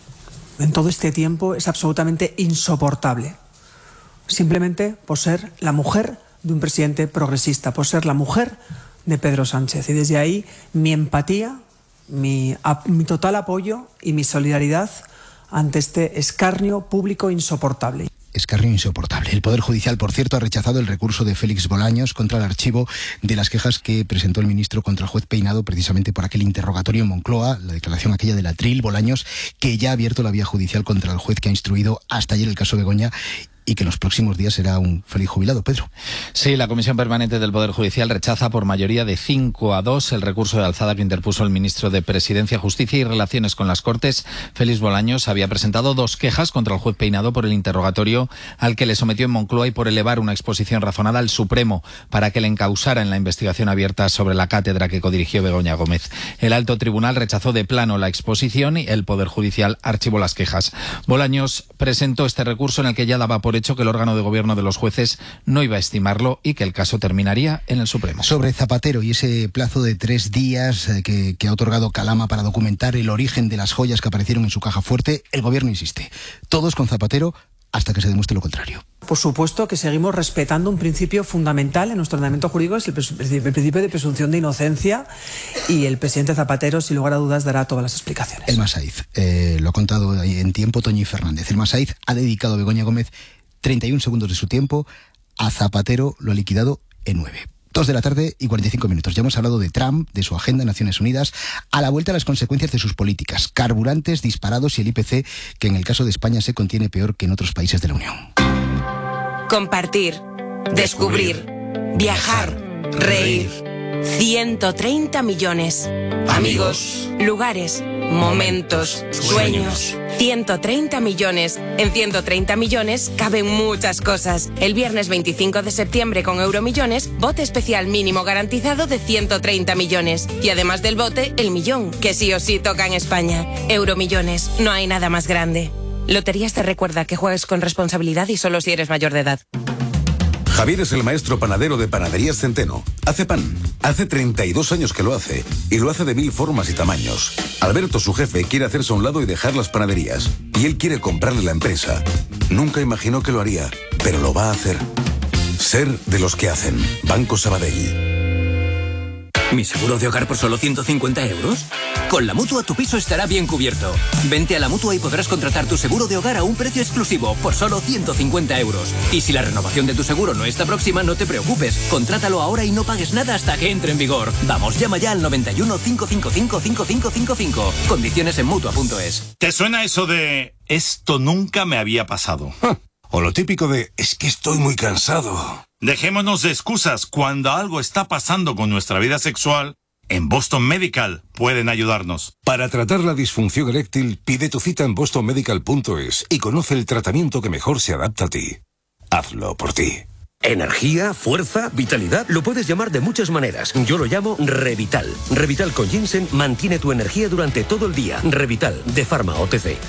en todo este tiempo es absolutamente insoportable. Simplemente por ser la mujer de un presidente progresista, por ser la mujer de Pedro Sánchez. Y desde ahí mi empatía, mi total apoyo y mi solidaridad ante este escarnio público insoportable. Escarnio insoportable. El Poder Judicial, por cierto, ha rechazado el recurso de Félix Bolaños contra el archivo de las quejas que presentó el ministro contra el juez Peinado precisamente por aquel interrogatorio en Moncloa, la declaración aquella del atril Bolaños, que ya ha abierto la vía judicial contra el juez que ha instruido hasta ayer el caso Begoña y que en los próximos días será un feliz jubilado, Pedro. Sí, la Comisión Permanente del Poder Judicial rechaza por mayoría de 5-2 el recurso de alzada que interpuso el ministro de Presidencia, Justicia y Relaciones con las Cortes. Félix Bolaños había presentado 2 quejas contra el juez Peinado por el interrogatorio al que le sometió en Moncloa y por elevar una exposición razonada al Supremo para que le encausara en la investigación abierta sobre la cátedra que codirigió Begoña Gómez. El alto tribunal rechazó de plano la exposición y el Poder Judicial archivó las quejas. Bolaños presentó este recurso en el que ya daba por hecho que el órgano de gobierno de los jueces no iba a estimarlo y que el caso terminaría en el Supremo. Sobre Zapatero y ese plazo de 3 días que ha otorgado Calama para documentar el origen de las joyas que aparecieron en su caja fuerte, el gobierno insiste. Todos con Zapatero hasta que se demuestre lo contrario. Por supuesto que seguimos respetando un principio fundamental en nuestro ordenamiento jurídico, es el principio de presunción de inocencia, y el presidente Zapatero, sin lugar a dudas, dará todas las explicaciones. Elma Said, lo ha contado en tiempo Toñi Fernández. Elma Said ha dedicado a Begoña Gómez 31 segundos de su tiempo, a Zapatero lo ha liquidado en 9. 2:45 p.m. Ya hemos hablado de Trump, de su agenda en Naciones Unidas, a la vuelta a las consecuencias de sus políticas, carburantes disparados y el IPC, que en el caso de España se contiene peor que en otros países de la Unión. Compartir, descubrir, viajar, reír. 130 millones. Amigos, lugares, momentos, sueños. 130 millones. En 130 millones caben muchas cosas. El viernes 25 de septiembre con Euromillones, bote especial mínimo garantizado de 130 millones. Y además del bote, el millón, que sí o sí toca en España. Euromillones, no hay nada más grande. Loterías te recuerda que juegues con responsabilidad y solo si eres mayor de edad. Javier es el maestro panadero de Panaderías Centeno. Hace pan. Hace 32 años que lo hace. Y lo hace de 1000 formas y tamaños. Alberto, su jefe, quiere hacerse a un lado y dejar las panaderías. Y él quiere comprarle la empresa. Nunca imaginó que lo haría, pero lo va a hacer. Ser de los que hacen. Banco Sabadell. ¿Mi seguro de hogar por solo 150 euros? Con la Mutua tu piso estará bien cubierto. Vente a la Mutua y podrás contratar tu seguro de hogar a un precio exclusivo por solo 150 euros. Y si la renovación de tu seguro no está próxima, no te preocupes. Contrátalo ahora y no pagues nada hasta que entre en vigor. Vamos, llama ya al 91 555 5555. Condiciones en Mutua.es. ¿Te suena eso de esto nunca me había pasado? O lo típico de es que estoy muy cansado. Dejémonos de excusas. Cuando algo está pasando con nuestra vida sexual, en Boston Medical pueden ayudarnos. Para tratar la disfunción eréctil, pide tu cita en bostonmedical.es y conoce el tratamiento que mejor se adapta a ti. Hazlo por ti. Energía, fuerza, vitalidad, lo puedes llamar de muchas maneras. Yo lo llamo Revital. Revital con ginseng mantiene tu energía durante todo el día. Revital, de Pharma OTC.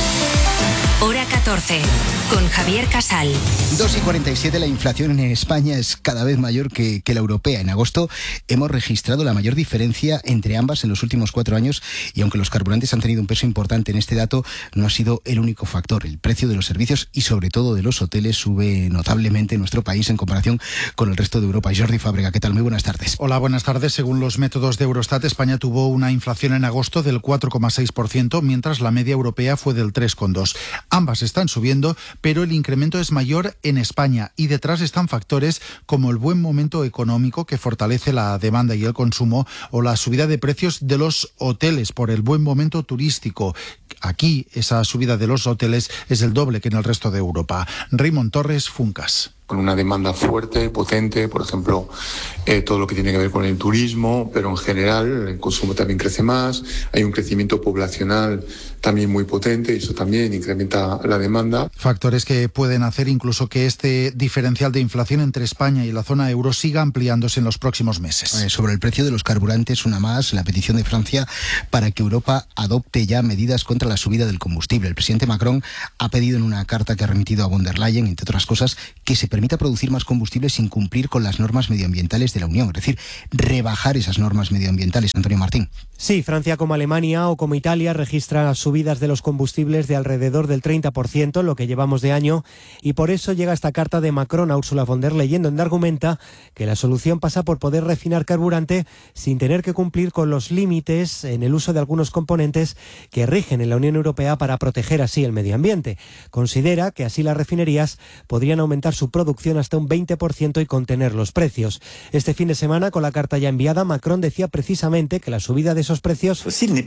Hora 14, con Javier Casal. 2,47. La inflación en España es cada vez mayor que la europea. En agosto hemos registrado la mayor diferencia entre ambas en los últimos 4 años y aunque los carburantes han tenido un peso importante en este dato, no ha sido el único factor. El precio de los servicios y sobre todo de los hoteles sube notablemente en nuestro país en comparación con el resto de Europa. Jordi Fábrega, ¿qué tal? Muy buenas tardes. Hola, buenas tardes. Según los métodos de Eurostat, España tuvo una inflación en agosto del 4,6%, mientras la media europea fue del 3,2%. Ambas están subiendo, pero el incremento es mayor en España y detrás están factores como el buen momento económico que fortalece la demanda y el consumo o la subida de precios de los hoteles por el buen momento turístico. Aquí esa subida de los hoteles es el doble que en el resto de Europa. Raymond Torres, Funcas. Con una demanda fuerte, potente, por ejemplo, todo lo que tiene que ver con el turismo, pero en general el consumo también crece más, hay un crecimiento poblacional también muy potente y eso también incrementa la demanda. Factores que pueden hacer incluso que este diferencial de inflación entre España y la zona euro siga ampliándose en los próximos meses. Sobre el precio de los carburantes, una más, la petición de Francia para que Europa adopte ya medidas contra la subida del combustible. El presidente Macron ha pedido en una carta que ha remitido a von der Leyen, entre otras cosas, que se permita producir más combustible sin cumplir con las normas medioambientales de la Unión, es decir, rebajar esas normas medioambientales. Antonio Martín. Sí, Francia como Alemania o como Italia registra subidas de los combustibles de alrededor del 30%, lo que llevamos de año, y por eso llega esta carta de Macron a Ursula von der Leyen, donde argumenta que la solución pasa por poder refinar carburante sin tener que cumplir con los límites en el uso de algunos componentes que rigen en la Unión Europea para proteger así el medio ambiente. Considera que así las refinerías podrían aumentar su producción hasta un 20% y contener los precios. Este fin de semana, con la carta ya enviada, Macron decía precisamente que la subida de esos precios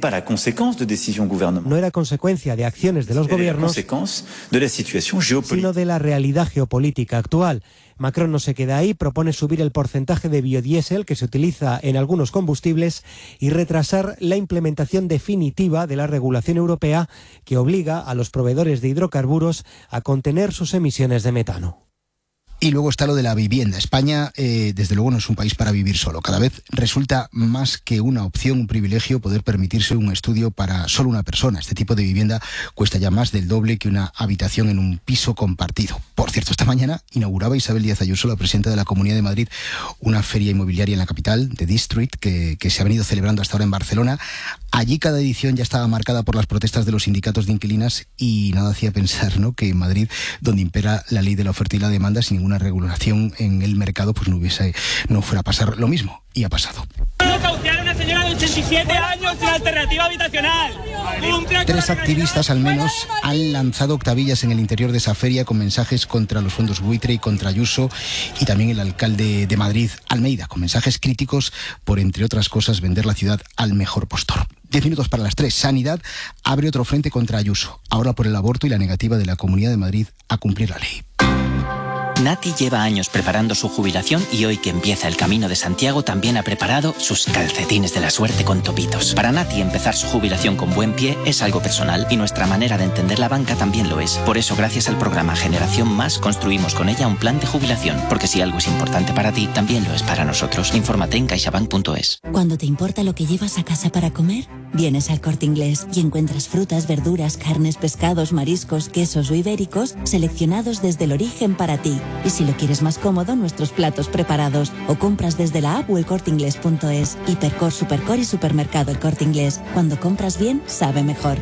no era consecuencia de acciones de los gobiernos, sino de la realidad geopolítica actual. Macron no se queda ahí, propone subir el porcentaje de biodiesel que se utiliza en algunos combustibles y retrasar la implementación definitiva de la regulación europea que obliga a los proveedores de hidrocarburos a contener sus emisiones de metano. Y luego está lo de la vivienda. España, desde luego, no es un país para vivir solo. Cada vez resulta más que una opción, un privilegio, poder permitirse un estudio para solo una persona. Este tipo de vivienda cuesta ya más del doble que una habitación en un piso compartido. Por cierto, esta mañana inauguraba Isabel Díaz Ayuso, la presidenta de la Comunidad de Madrid, una feria inmobiliaria en la capital, The District, que se ha venido celebrando hasta ahora en Barcelona. Allí cada edición ya estaba marcada por las protestas de los sindicatos de inquilinas y nada hacía pensar, ¿no?, que en Madrid, donde impera la ley de la oferta y la demanda, sin ninguna regulación en el mercado, pues no fuera a pasar lo mismo. Y ha pasado. Nocautear a una señora de 87 años sin alternativa habitacional. 3 activistas al menos han lanzado octavillas en el interior de esa feria con mensajes contra los fondos buitre y contra Ayuso, y también el alcalde de Madrid, Almeida, con mensajes críticos por, entre otras cosas, vender la ciudad al mejor postor. 10 minutos para las 3. Sanidad abre otro frente contra Ayuso, ahora por el aborto y la negativa de la Comunidad de Madrid a cumplir la ley. Nati lleva años preparando su jubilación y hoy que empieza el Camino de Santiago también ha preparado sus calcetines de la suerte con topitos. Para Nati empezar su jubilación con buen pie es algo personal y nuestra manera de entender la banca también lo es. Por eso, gracias al programa Generación Más, construimos con ella un plan de jubilación. Porque si algo es importante para ti, también lo es para nosotros. Infórmate en caixabank.es. Cuando te importa lo que llevas a casa para comer, vienes al Corte Inglés y encuentras frutas, verduras, carnes, pescados, mariscos, quesos o ibéricos seleccionados desde el origen para ti. Y si lo quieres más cómodo, nuestros platos preparados. O compras desde la app o elcorteinglés.es. Hipercor, Supercor y Supermercado El Corte Inglés. Cuando compras bien, sabe mejor.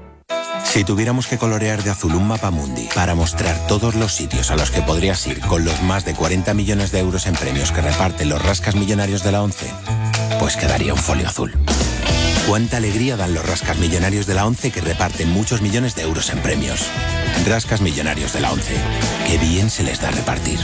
Si tuviéramos que colorear de azul un mapamundi para mostrar todos los sitios a los que podrías ir con los más de 40 millones de euros en premios que reparten los rascas millonarios de la ONCE, pues quedaría un folio azul. Cuánta alegría dan los Rascas Millonarios de la ONCE, que reparten muchos millones de euros en premios. Rascas Millonarios de la ONCE. Qué bien se les da repartir.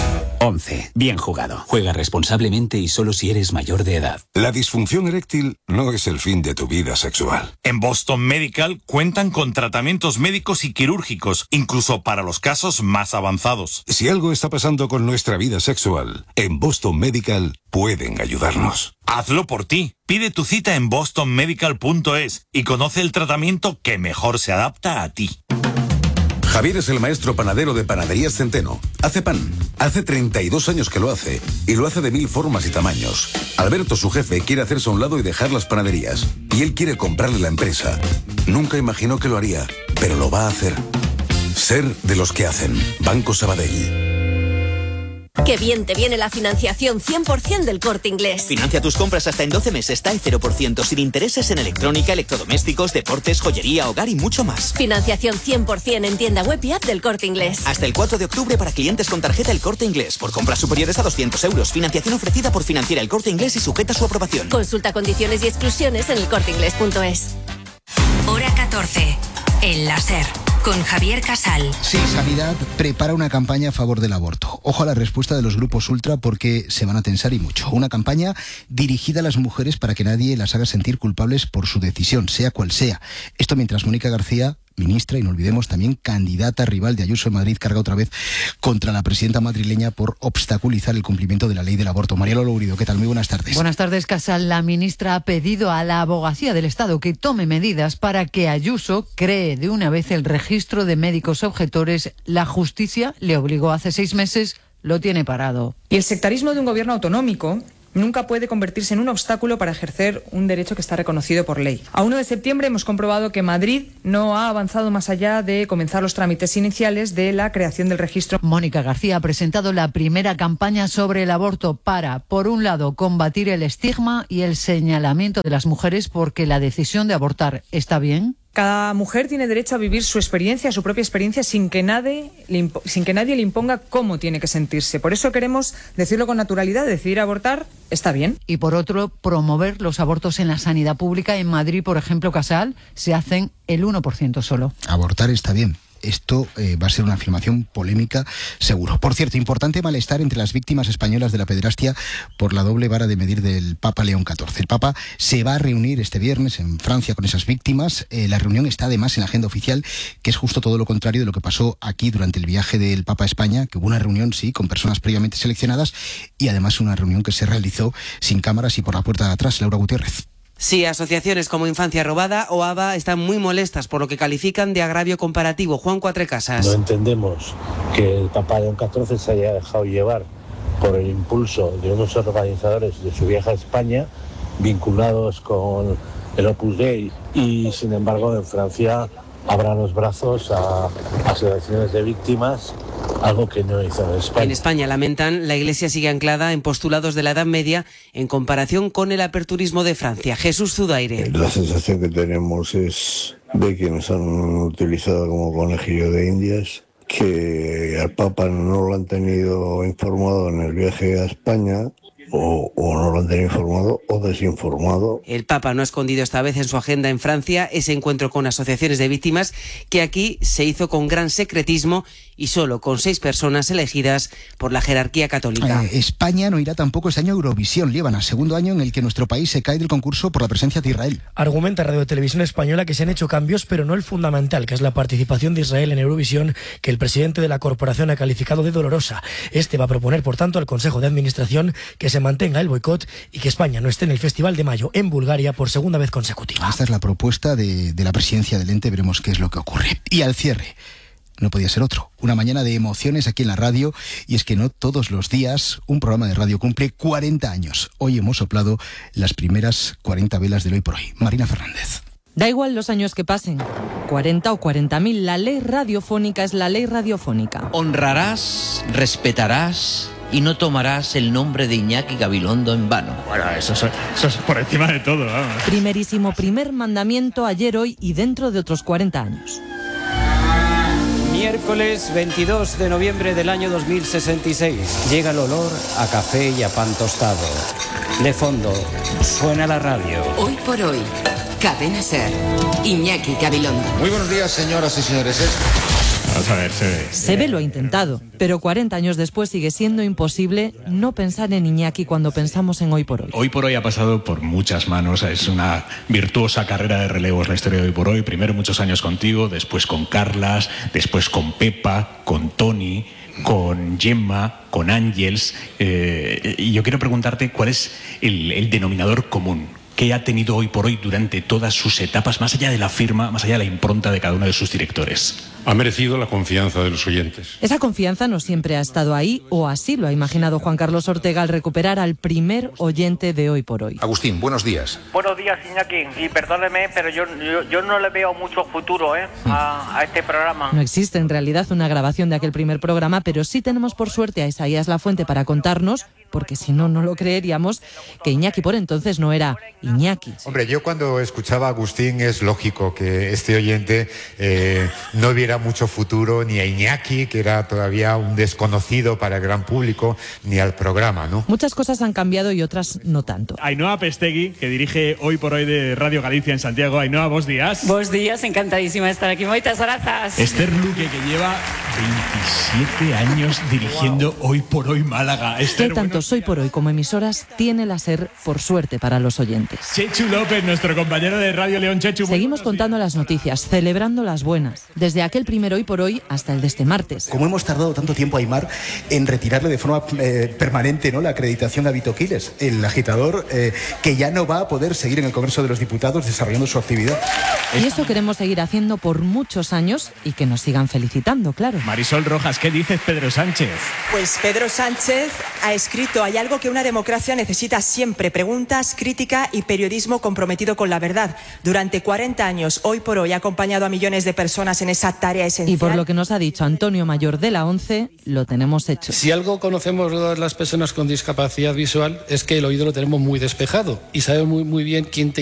11. Bien jugado. Juega responsablemente y solo si eres mayor de edad. La disfunción eréctil no es el fin de tu vida sexual. En Boston Medical cuentan con tratamientos médicos y quirúrgicos, incluso para los casos más avanzados. Si algo está pasando con nuestra vida sexual, en Boston Medical pueden ayudarnos. Hazlo por ti. Pide tu cita en bostonmedical.es y conoce el tratamiento que mejor se adapta a ti. Javier es el maestro panadero de Panaderías Centeno. Hace pan. Hace 32 años que lo hace. Y lo hace de 1000 formas y tamaños. Alberto, su jefe, quiere hacerse a un lado y dejar las panaderías. Y él quiere comprarle la empresa. Nunca imaginó que lo haría, pero lo va a hacer. Ser de los que hacen. Banco Sabadell. Qué bien te viene la financiación 100% del Corte Inglés. Financia tus compras hasta en 12 meses, TAE 0%, sin intereses en electrónica, electrodomésticos, deportes, joyería, hogar y mucho más. Financiación 100% en tienda web y app del Corte Inglés. Hasta el 4 de octubre para clientes con tarjeta El Corte Inglés. Por compras superiores a 200 euros. Financiación ofrecida por Financiera El Corte Inglés y sujeta a su aprobación. Consulta condiciones y exclusiones en elcorteinglés.es. Hora 14. El láser. Con Javier Casal. Sí, Sanidad prepara una campaña a favor del aborto. Ojo a la respuesta de los grupos ultra porque se van a tensar y mucho. Una campaña dirigida a las mujeres para que nadie las haga sentir culpables por su decisión, sea cual sea. Esto mientras Mónica García, ministra, y no olvidemos también candidata rival de Ayuso en Madrid, carga otra vez contra la presidenta madrileña por obstaculizar el cumplimiento de la ley del aborto. María Lolo Urido, ¿qué tal? Muy buenas tardes. Buenas tardes, Casal. La ministra ha pedido a la Abogacía del Estado que tome medidas para que Ayuso cree de una vez el registro de médicos objetores. La justicia le obligó hace 6 meses, lo tiene parado. Y el sectarismo de un gobierno autonómico nunca puede convertirse en un obstáculo para ejercer un derecho que está reconocido por ley. A 1 de septiembre hemos comprobado que Madrid no ha avanzado más allá de comenzar los trámites iniciales de la creación del registro. Mónica García ha presentado la primera campaña sobre el aborto para, por un lado, combatir el estigma y el señalamiento de las mujeres porque la decisión de abortar está bien. Cada mujer tiene derecho a vivir su experiencia, su propia experiencia, sin que nadie le imponga cómo tiene que sentirse. Por eso queremos decirlo con naturalidad: decidir abortar está bien. Y por otro, promover los abortos en la sanidad pública. En Madrid, por ejemplo, Casal, se hacen el 1% solo. Abortar está bien. Esto va a ser una afirmación polémica, seguro. Por cierto, importante malestar entre las víctimas españolas de la pederastia por la doble vara de medir del Papa León XIV. El Papa se va a reunir este viernes en Francia con esas víctimas. La reunión está además en la agenda oficial, que es justo todo lo contrario de lo que pasó aquí durante el viaje del Papa a España, que hubo una reunión, sí, con personas previamente seleccionadas y además una reunión que se realizó sin cámaras y por la puerta de atrás. Laura Gutiérrez. Sí, asociaciones como Infancia Robada o ABA están muy molestas por lo que califican de agravio comparativo. Juan Cuatrecasas. No entendemos que el Papa León XIV se haya dejado llevar por el impulso de unos organizadores de su viaje a España vinculados con el Opus Dei y, sin embargo, en Francia abran los brazos a asociaciones de víctimas, algo que no hizo en España. En España, lamentan, la Iglesia sigue anclada en postulados de la Edad Media en comparación con el aperturismo de Francia. Jesús Zudaire. La sensación que tenemos es de que nos han utilizado como conejillo de indias, que al Papa no lo han tenido informado en el viaje a España, o no lo han tenido informado o desinformado. El Papa no ha escondido esta vez en su agenda en Francia ese encuentro con asociaciones de víctimas que aquí se hizo con gran secretismo y solo con 6 personas elegidas por la jerarquía católica. España no irá tampoco este año a Eurovisión, Líbana, segundo año en el que nuestro país se cae del concurso por la presencia de Israel. Argumenta Radio Televisión Española que se han hecho cambios, pero no el fundamental, que es la participación de Israel en Eurovisión, que el presidente de la corporación ha calificado de dolorosa. Este va a proponer, por tanto, al Consejo de Administración que se mantenga el boicot y que España no esté en el Festival de Mayo en Bulgaria por segunda vez consecutiva. Esta es la propuesta de la presidencia del ente, veremos qué es lo que ocurre. Y al cierre, no podía ser otro, una mañana de emociones aquí en la radio, y es que no todos los días un programa de radio cumple 40 años. Hoy hemos soplado las primeras 40 velas del Hoy por Hoy. Marina Fernández. Da igual los años que pasen, 40 o 40.000, la ley radiofónica es la ley radiofónica. Honrarás, respetarás y no tomarás el nombre de Iñaki Gabilondo en vano. Bueno, eso es por encima de todo, vamos. Primerísimo primer mandamiento ayer, hoy y dentro de otros 40 años. Miércoles 22 de noviembre del año 2066. Llega el olor a café y a pan tostado. De fondo, suena la radio. Hoy por hoy, Cadena Ser, Iñaki Gabilondo. Muy buenos días, señoras y señores. Vamos a ver, Sebe lo ha intentado, pero 40 años después sigue siendo imposible no pensar en Iñaki cuando pensamos en Hoy por Hoy. Hoy por Hoy ha pasado por muchas manos, es una virtuosa carrera de relevos la historia de Hoy por Hoy. Primero muchos años contigo, después con Carlas, después con Pepa, con Tony, con Gemma, con Ángels. Y yo quiero preguntarte cuál es el denominador común que ha tenido Hoy por Hoy durante todas sus etapas, más allá de la firma, más allá de la impronta de cada uno de sus directores. Ha merecido la confianza de los oyentes. Esa confianza no siempre ha estado ahí, o así lo ha imaginado Juan Carlos Ortega al recuperar al primer oyente de Hoy por Hoy. Agustín, buenos días. Buenos días, Iñaki. Y perdóneme, pero yo no le veo mucho futuro a este programa. No existe en realidad una grabación de aquel primer programa, pero sí tenemos por suerte a Isaías Lafuente para contarnos, porque si no, no lo creeríamos, que Iñaki por entonces no era Iñaki. Hombre, yo cuando escuchaba a Agustín es lógico que este oyente no viera mucho futuro ni a Iñaki, que era todavía un desconocido para el gran público, ni al programa, ¿no? Muchas cosas han cambiado y otras no tanto. Ainhoa Pestegui, que dirige Hoy por Hoy de Radio Galicia en Santiago. Ainhoa, buenos días. Buenos días, encantadísima de estar aquí. Moitas grazas. Esther Luque, que lleva 27 años dirigiendo Hoy por Hoy Málaga. Esther, ¿qué tanto Hoy por Hoy como emisoras tiene la SER, por suerte para los oyentes? Chechu López, nuestro compañero de Radio León. Chechu, seguimos contando las noticias, celebrando las buenas, desde aquel primer Hoy por Hoy hasta el de este martes. ¿Cómo hemos tardado tanto tiempo, Aimar, en retirarle de forma permanente, ¿no?, la acreditación a Vito Quiles, el agitador que ya no va a poder seguir en el Congreso de los Diputados desarrollando su actividad? Y eso queremos seguir haciendo por muchos años y que nos sigan felicitando, claro. Marisol Rojas, ¿qué dices Pedro Sánchez? Pues Pedro Sánchez ha escrito: hay algo que una democracia necesita siempre, preguntas, crítica y periodismo comprometido con la verdad. Durante 40 años, Hoy por Hoy ha acompañado a millones de personas en esa tarea esencial. Y por lo que nos ha dicho Antonio Mayor de la ONCE, lo tenemos hecho. Si algo conocemos las personas con discapacidad visual es que el oído lo tenemos muy despejado y sabemos muy bien quién te